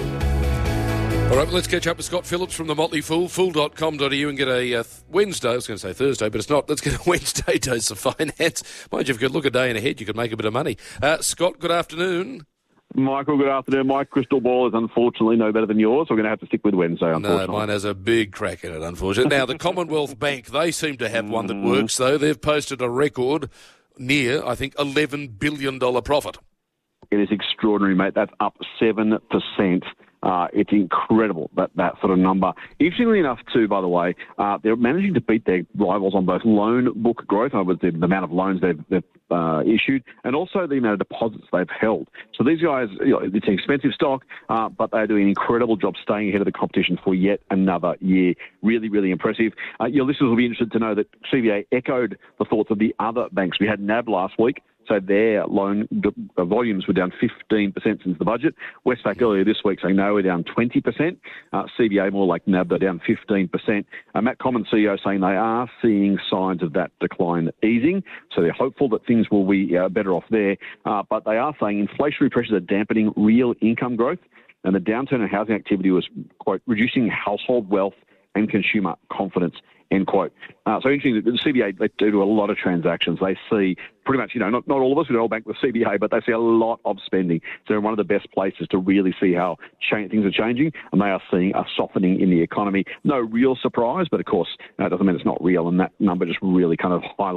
All right, well, let's catch up with Scott Phillips from the Motley Fool, fool dot com dot a u, and get a uh, Wednesday, I was going to say Thursday, but it's not. Let's get a Wednesday dose of finance. Mind you, if you could look a day in ahead, you could make a bit of money. Uh, Scott, good afternoon. Michael, good afternoon. My crystal ball is unfortunately no better than yours. We're going to have to stick with Wednesday, unfortunately. No, mine has a big crack in it, unfortunately. Now, the Commonwealth Bank, they seem to have one that works, though. They've posted a record near, I think, eleven billion dollars profit. It is extraordinary, mate. That's up seven percent. Uh, it's incredible, that, that sort of number. Interestingly enough, too, by the way, uh, they're managing to beat their rivals on both loan book growth, in other words, the, the amount of loans they've, they've uh, issued, and also the amount of deposits they've held. So these guys, you know, it's an expensive stock, uh, but they're doing an incredible job staying ahead of the competition for yet another year. Really, really impressive. Uh, your listeners will be interested to know that C B A echoed the thoughts of the other banks. We had N A B last week. So their loan volumes were down fifteen percent since the budget. Westpac earlier this week saying no, we're down twenty percent. Uh, C B A more like N A B, they're down fifteen percent. Uh, Matt Common, C E O, saying they are seeing signs of that decline easing. So they're hopeful that things will be uh, better off there. Uh, but they are saying inflationary pressures are dampening real income growth. And the downturn in housing activity was, quote, reducing household wealth and consumer confidence, end quote. Uh, so interesting, the C B A, they do a lot of transactions. They see pretty much, you know, not, not all of us, we don't all bank with C B A, but they see a lot of spending. So they're one of the best places to really see how cha- things are changing, and they are seeing a softening in the economy. No real surprise, but of course, that doesn't mean it's not real, and that number just really kind of highlights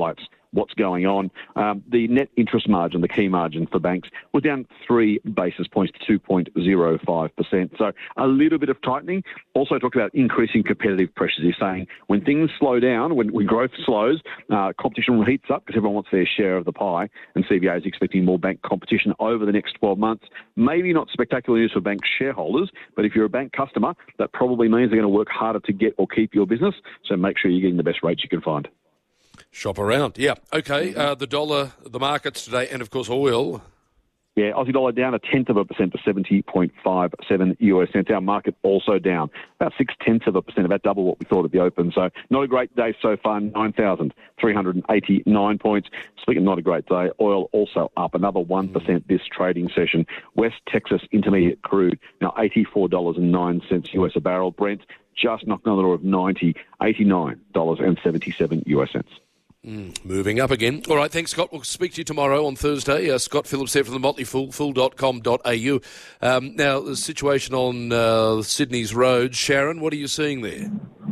what's going on. Um, the net interest margin, the key margin for banks, was down three basis points to two point zero five percent. So a little bit of tightening. Also talked about increasing competitive pressures. He's saying when things slow down, when, when growth slows, uh, competition heats up because everyone wants their share of the pie, and C B A is expecting more bank competition over the next twelve months. Maybe not spectacular news for bank shareholders, but if you're a bank customer, that probably means they're going to work harder to get or keep your business. So make sure you're getting the best rates you can find. Shop around. Yeah. Okay. Uh, the dollar, the markets today, and of course oil. Yeah, Aussie dollar down a tenth of a percent to seventy point five seven U S cents. Our market also down about six tenths of a percent, about double what we thought at the open. So not a great day so far, nine thousand three hundred eighty-nine points. Speaking of not a great day, oil also up another one percent this trading session. West Texas Intermediate crude now eighty-four dollars and nine cents U S a barrel. Brent just knocked on the door of ninety, eighty-nine dollars and seventy-seven U S cents. Mm, moving up again. All right, thanks, Scott. We'll speak to you tomorrow on Thursday. Uh, Scott Phillips there from the Motley Fool, fool dot com dot a u. Um, now, the situation on uh, Sydney's roads. Sharon, what are you seeing there?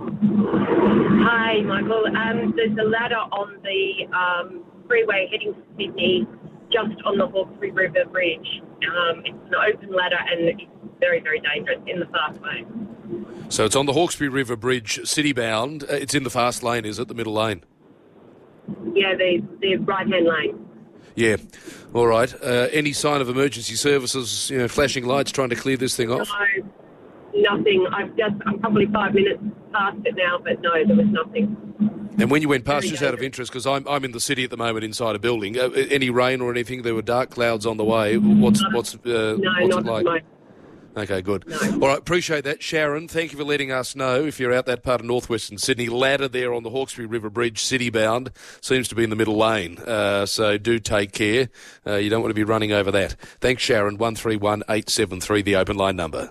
Hi, Michael. Um, there's a ladder on the um, freeway heading to Sydney, just on the Hawkesbury River Bridge. Um, it's an open ladder and it's very, very dangerous in the fast lane. So it's on the Hawkesbury River Bridge, city-bound. Uh, it's in the fast lane, is it, the middle lane? Yeah, the, the right-hand lane. Yeah. All right. Uh, any sign of emergency services, you know, flashing lights trying to clear this thing off? No, nothing. I've just, I'm probably five minutes past it now, but no, there was nothing. And when you went past, just out of interest, because I'm I'm in the city at the moment inside a building, uh, any rain or anything? There were dark clouds on the way. What's what's uh, no, what's not it like? at the moment. Okay, good. No. All right, appreciate that. Sharon, thank you for letting us know if you're out that part of northwestern Sydney. Ladder there on the Hawkesbury River Bridge, city-bound, seems to be in the middle lane. Uh, so do take care. Uh, you don't want to be running over that. Thanks, Sharon. one three one eight seven three, the open line number.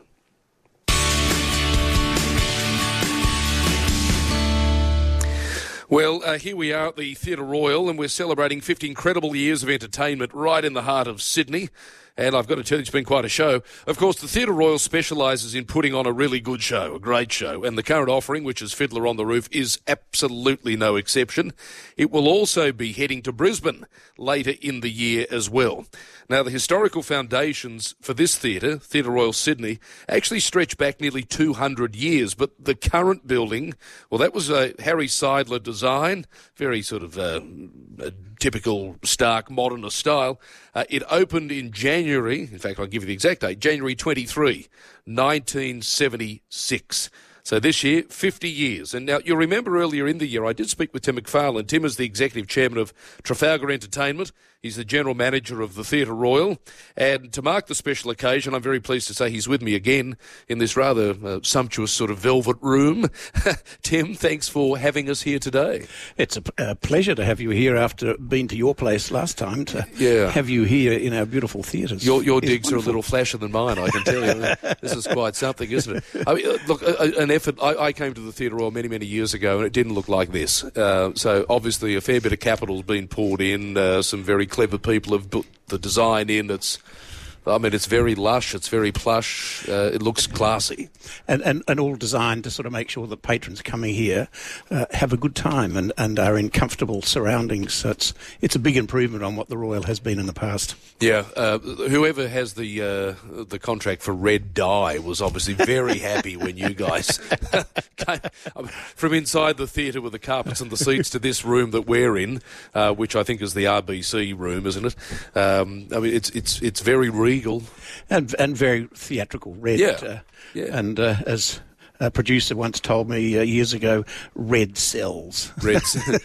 Well, uh, here we are at the Theatre Royal, and we're celebrating fifty incredible years of entertainment right in the heart of Sydney. And I've got to tell you, it's been quite a show. Of course, the Theatre Royal specialises in putting on a really good show, a great show. And the current offering, which is Fiddler on the Roof, is absolutely no exception. It will also be heading to Brisbane later in the year as well. Now, the historical foundations for this theatre, Theatre Royal Sydney, actually stretch back nearly two hundred years. But the current building, well, that was a Harry Seidler design, very sort of uh, a typical stark modernist style. Uh, it opened in January, in fact, I'll give you the exact date, January twenty-third, nineteen seventy-six. So this year, fifty years. And now, you'll remember earlier in the year, I did speak with Tim McFarlane. Tim is the executive chairman of Trafalgar Entertainment. He's the general manager of the Theatre Royal. And to mark the special occasion, I'm very pleased to say he's with me again in this rather uh, sumptuous sort of velvet room. Tim, thanks for having us here today. It's a, a pleasure to have you here after being to your place last time, to yeah. have you here in our beautiful theatres. Your, your digs wonderful. are a little flasher than mine, I can tell you. This is quite something, isn't it? I mean, look, a, an effort. I, I came to the Theatre Royal many, many years ago, and it didn't look like this. Uh, so obviously a fair bit of capital's been poured in. Uh, some very clever people have put the design in. It's, I mean, it's very lush, it's very plush, uh, it looks classy. And, and and all designed to sort of make sure that patrons coming here uh, have a good time and, and are in comfortable surroundings. So it's, it's a big improvement on what the Royal has been in the past. Yeah, uh, whoever has the uh, the contract for red dye was obviously very happy when you guys came from inside the theatre with the carpets and the seats to this room that we're in, uh, which I think is the R B C room, isn't it? Um, I mean, it's it's it's very regal and and very theatrical. Red, yeah, uh, yeah. And uh, as a producer once told me uh, years ago, red sells. Red.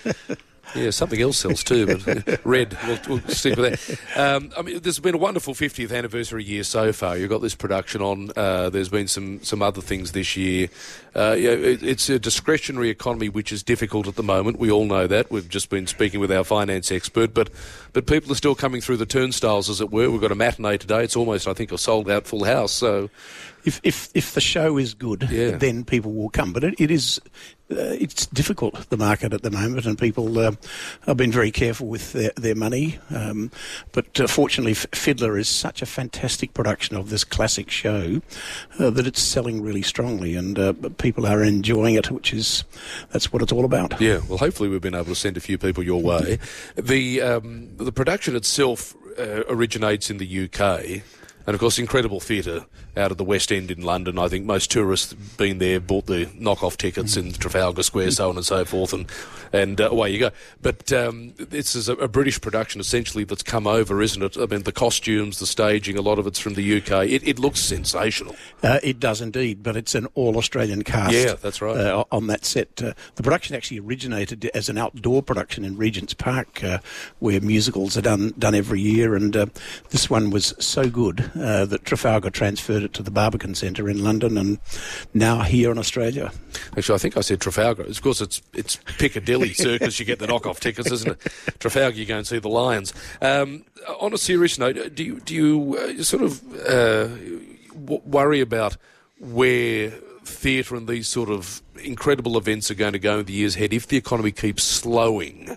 Yeah, something else sells too, but red, we'll, we'll stick with that. Um, I mean, there's been a wonderful fiftieth anniversary year so far. You've got this production on. Uh, there's been some, some other things this year. Uh, yeah, it, it's a discretionary economy which is difficult at the moment. We all know that. We've just been speaking with our finance expert, but but people are still coming through the turnstiles, as it were. We've got a matinee today. It's almost, I think, a sold-out full house. So If if if the show is good, Yeah. then people will come. But it, it is uh, it's difficult, the market at the moment, and people uh, have been very careful with their, their money. Um, but uh, fortunately, F- Fiddler is such a fantastic production of this classic show uh, that it's selling really strongly, and uh, people are enjoying it, which is that's what it's all about. Yeah, well, hopefully we've been able to send a few people your way. The um, the production itself uh, originates in the U K. And, of course, incredible theatre out of the West End in London. I think most tourists have been there, bought the knockoff tickets in Trafalgar Square, so on and so forth, and and uh, away you go. But um, this is a, a British production, essentially, that's come over, isn't it? I mean, the costumes, the staging, a lot of it's from the U K. It, it looks sensational. Uh, it does indeed, but it's an all-Australian cast. Yeah, that's right. Uh, on that set. Uh, the production actually originated as an outdoor production in Regent's Park, uh, where musicals are done, done every year, and uh, this one was so good Uh, that Trafalgar transferred it to the Barbican Centre in London, and now here in Australia. Actually, I think I said Trafalgar. Of course, it's it's Piccadilly Circus. You get the knockoff tickets, isn't it? Trafalgar, you go and see the Lions. Um, on a serious note, do you do you uh, sort of uh, w- worry about where theatre and these sort of incredible events are going to go in the years ahead if the economy keeps slowing?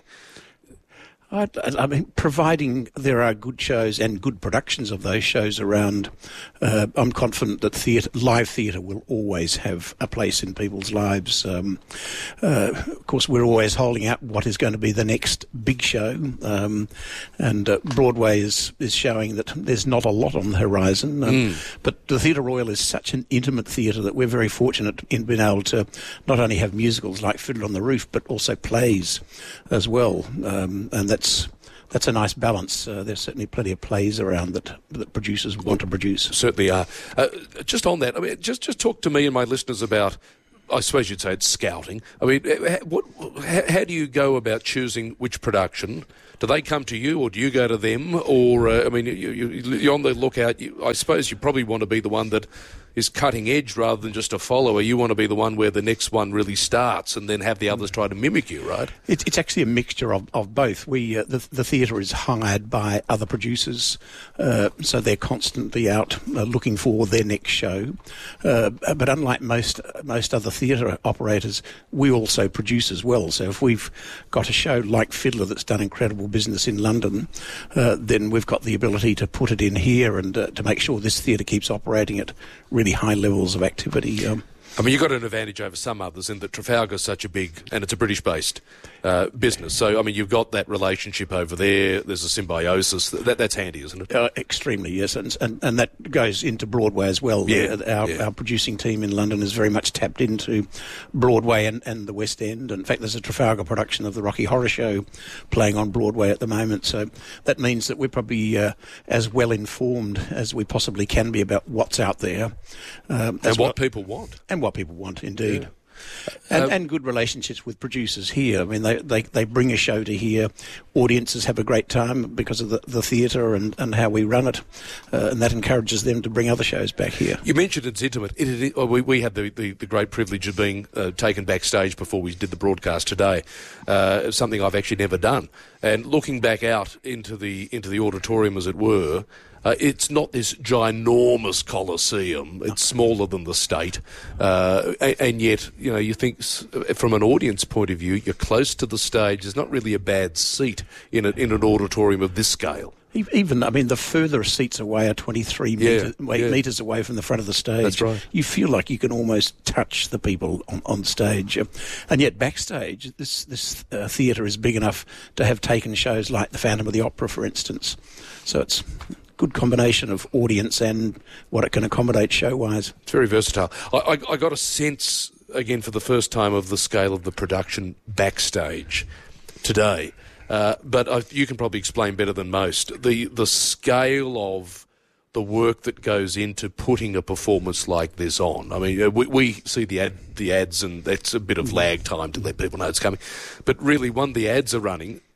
I, I mean, providing there are good shows and good productions of those shows around, uh, I'm confident that theatre, live theatre will always have a place in people's lives. Um, uh, of course, we're always holding out what is going to be the next big show, um, and uh, Broadway is, is showing that there's not a lot on the horizon. Um, Mm. But the Theatre Royal is such an intimate theatre that we're very fortunate in being able to not only have musicals like Fiddler on the Roof, but also plays as well, um, and that's That's a nice balance. Uh, there's certainly plenty of plays around that that producers want to produce. Certainly are. Uh, just on that, I mean, just just talk to me and my listeners about, I suppose you'd say it's scouting. I mean, what, how, how do you go about choosing which production? Do they come to you, or do you go to them? Or, uh, I mean, you, you, you're on the lookout. You, I suppose you probably want to be the one that is cutting edge rather than just a follower. You want to be the one where the next one really starts and then have the others try to mimic you, right? It's, it's actually a mixture of, of both. We uh, the, the theatre is hired by other producers, uh, so they're constantly out uh, looking for their next show. Uh, but unlike most most other theatre operators, we also produce as well. So if we've got a show like Fiddler that's done incredible business in London, uh, then we've got the ability to put it in here and uh, to make sure this theatre keeps operating at really high levels of activity. Um, I mean, you've got an advantage over some others in that Trafalgar's such a big, and it's a British-based uh, business. So, I mean, you've got that relationship over there. There's a symbiosis. That, that's handy, isn't it? Uh, extremely, yes. And, and and that goes into Broadway as well. Yeah, Uh, our, yeah. our producing team in London is very much tapped into Broadway and, and the West End. In fact, there's a Trafalgar production of the Rocky Horror Show playing on Broadway at the moment. So that means that we're probably uh, as well informed as we possibly can be about what's out there. Um, And as what well- people want. And what people want, indeed. Yeah. And, Um, and good relationships with producers here. I mean, they, they, they bring a show to here. Audiences have a great time because of the, the theatre and, and how we run it. Uh, and that encourages them to bring other shows back here. You mentioned it's intimate. It, it, oh, we, we had the, the, the great privilege of being uh, taken backstage before we did the broadcast today. Uh, something I've actually never done. And looking back out into the into the auditorium, as it were, uh, it's not this ginormous coliseum. It's smaller than the state, uh, and, and yet, you know, you think s- from an audience point of view, you're close to the stage. There's not really a bad seat in a, in an auditorium of this scale. E- Even, I mean, the further seats away are twenty-three Yeah, metre, wait, yeah. metres away from the front of the stage. That's right. You feel like you can almost touch the people on, on stage. Uh, And yet backstage, this, this uh, theatre is big enough to have taken shows like the Phantom of the Opera, for instance. So it's a good combination of audience and what it can accommodate show-wise. It's very versatile. I, I, I got a sense, again, for the first time, of the scale of the production backstage today. Uh, but I, you can probably explain better than most the the scale of the work that goes into putting a performance like this on. I mean, uh, we, we see the ad, the ads, and that's a bit of lag time to let people know it's coming. But really, when the ads are running,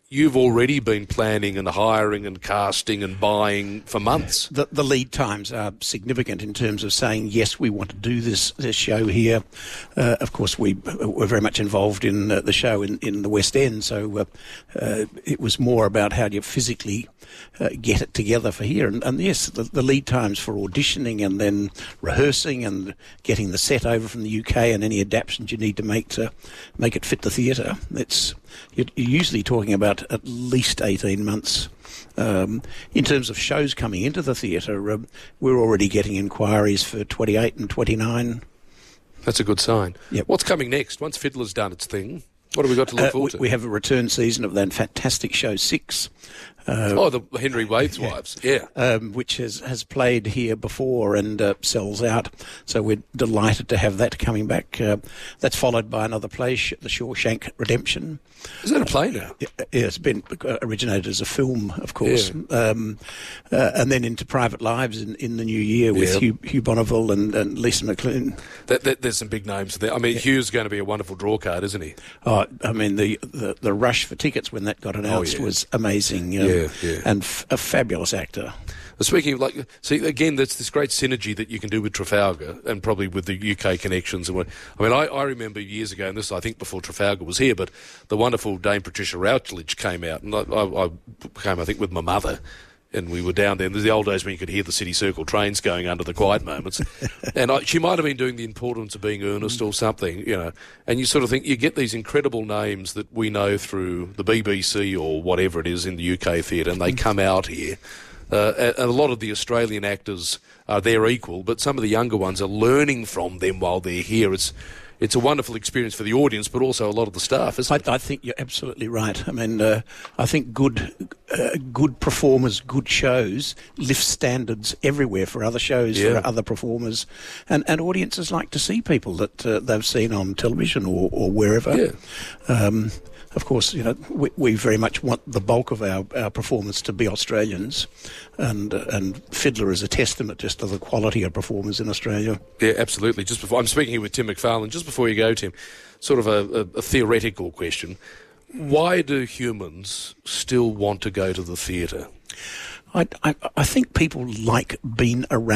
you've already been planning and hiring and casting and buying for months. The, the lead times are significant in terms of saying, yes, we want to do this this show here. Uh, of course, we were very much involved in uh, the show in, in the West End, so uh, uh, it was more about how do you physically uh, get it together for here. And, and yes, the, the lead times for auditioning and then rehearsing and getting the set over from the U K and any adaptations you need to make to make it fit the theatre, it's you're usually talking about at least eighteen months. Um, in terms of shows coming into the theatre, uh, we're already getting inquiries for twenty-eight and twenty-nine. That's a good sign. Yep. What's coming next? Once Fiddler's done its thing, what have we got to look uh, forward we, to? We have a return season of that fantastic show Six. Uh, oh, the Henry Waith's Wives, yeah. Um, which has, has played here before and uh, sells out. So we're delighted to have that coming back. Uh, that's followed by another play, The Shawshank Redemption. Is that a play now? Uh, yeah, it's been uh, originated as a film, of course. Yeah. Um, uh, and then into Private Lives in, in the new year with Yeah. Hugh, Hugh Bonneville and, and Lisa McClune. That, that, there's some big names there. I mean, Yeah. Hugh's going to be a wonderful draw card, isn't he? Oh, I mean, the, the, the rush for tickets when that got announced Oh, yeah. was amazing. Um, Yeah, yeah. And f- a fabulous actor. Speaking of, like, see, again, that's this great synergy that you can do with Trafalgar and probably with the U K connections. And what, I mean, I, I remember years ago, and this I think before Trafalgar was here, but the wonderful Dame Patricia Routledge came out, and I, I, I came, I think, with my mother, and we were down there. And there's the old days when you could hear the City Circle trains going under the quiet moments. And I, she might have been doing the importance of being earnest or something, you know. And you sort of think you get these incredible names that we know through the B B C or whatever it is in the U K theatre, and they come out here. Uh, and a lot of the Australian actors are their equal, but some of the younger ones are learning from them while they're here. It's it's a wonderful experience for the audience, but also a lot of the staff, isn't it? I, I think you're absolutely right. I mean, uh, I think good uh, good performers, good shows lift standards everywhere for other shows, Yeah. for other performers, and, and audiences like to see people that uh, they've seen on television or, or wherever. Yeah. Um, Of course, you know, we, we very much want the bulk of our, our performers to be Australians, and uh, and Fiddler is a testament just to the quality of performers in Australia. Yeah, absolutely. Just before I'm speaking here with Tim McFarlane, just before you go, Tim, sort of a, a, a theoretical question: why do humans still want to go to the theatre? I, I, I think people like being around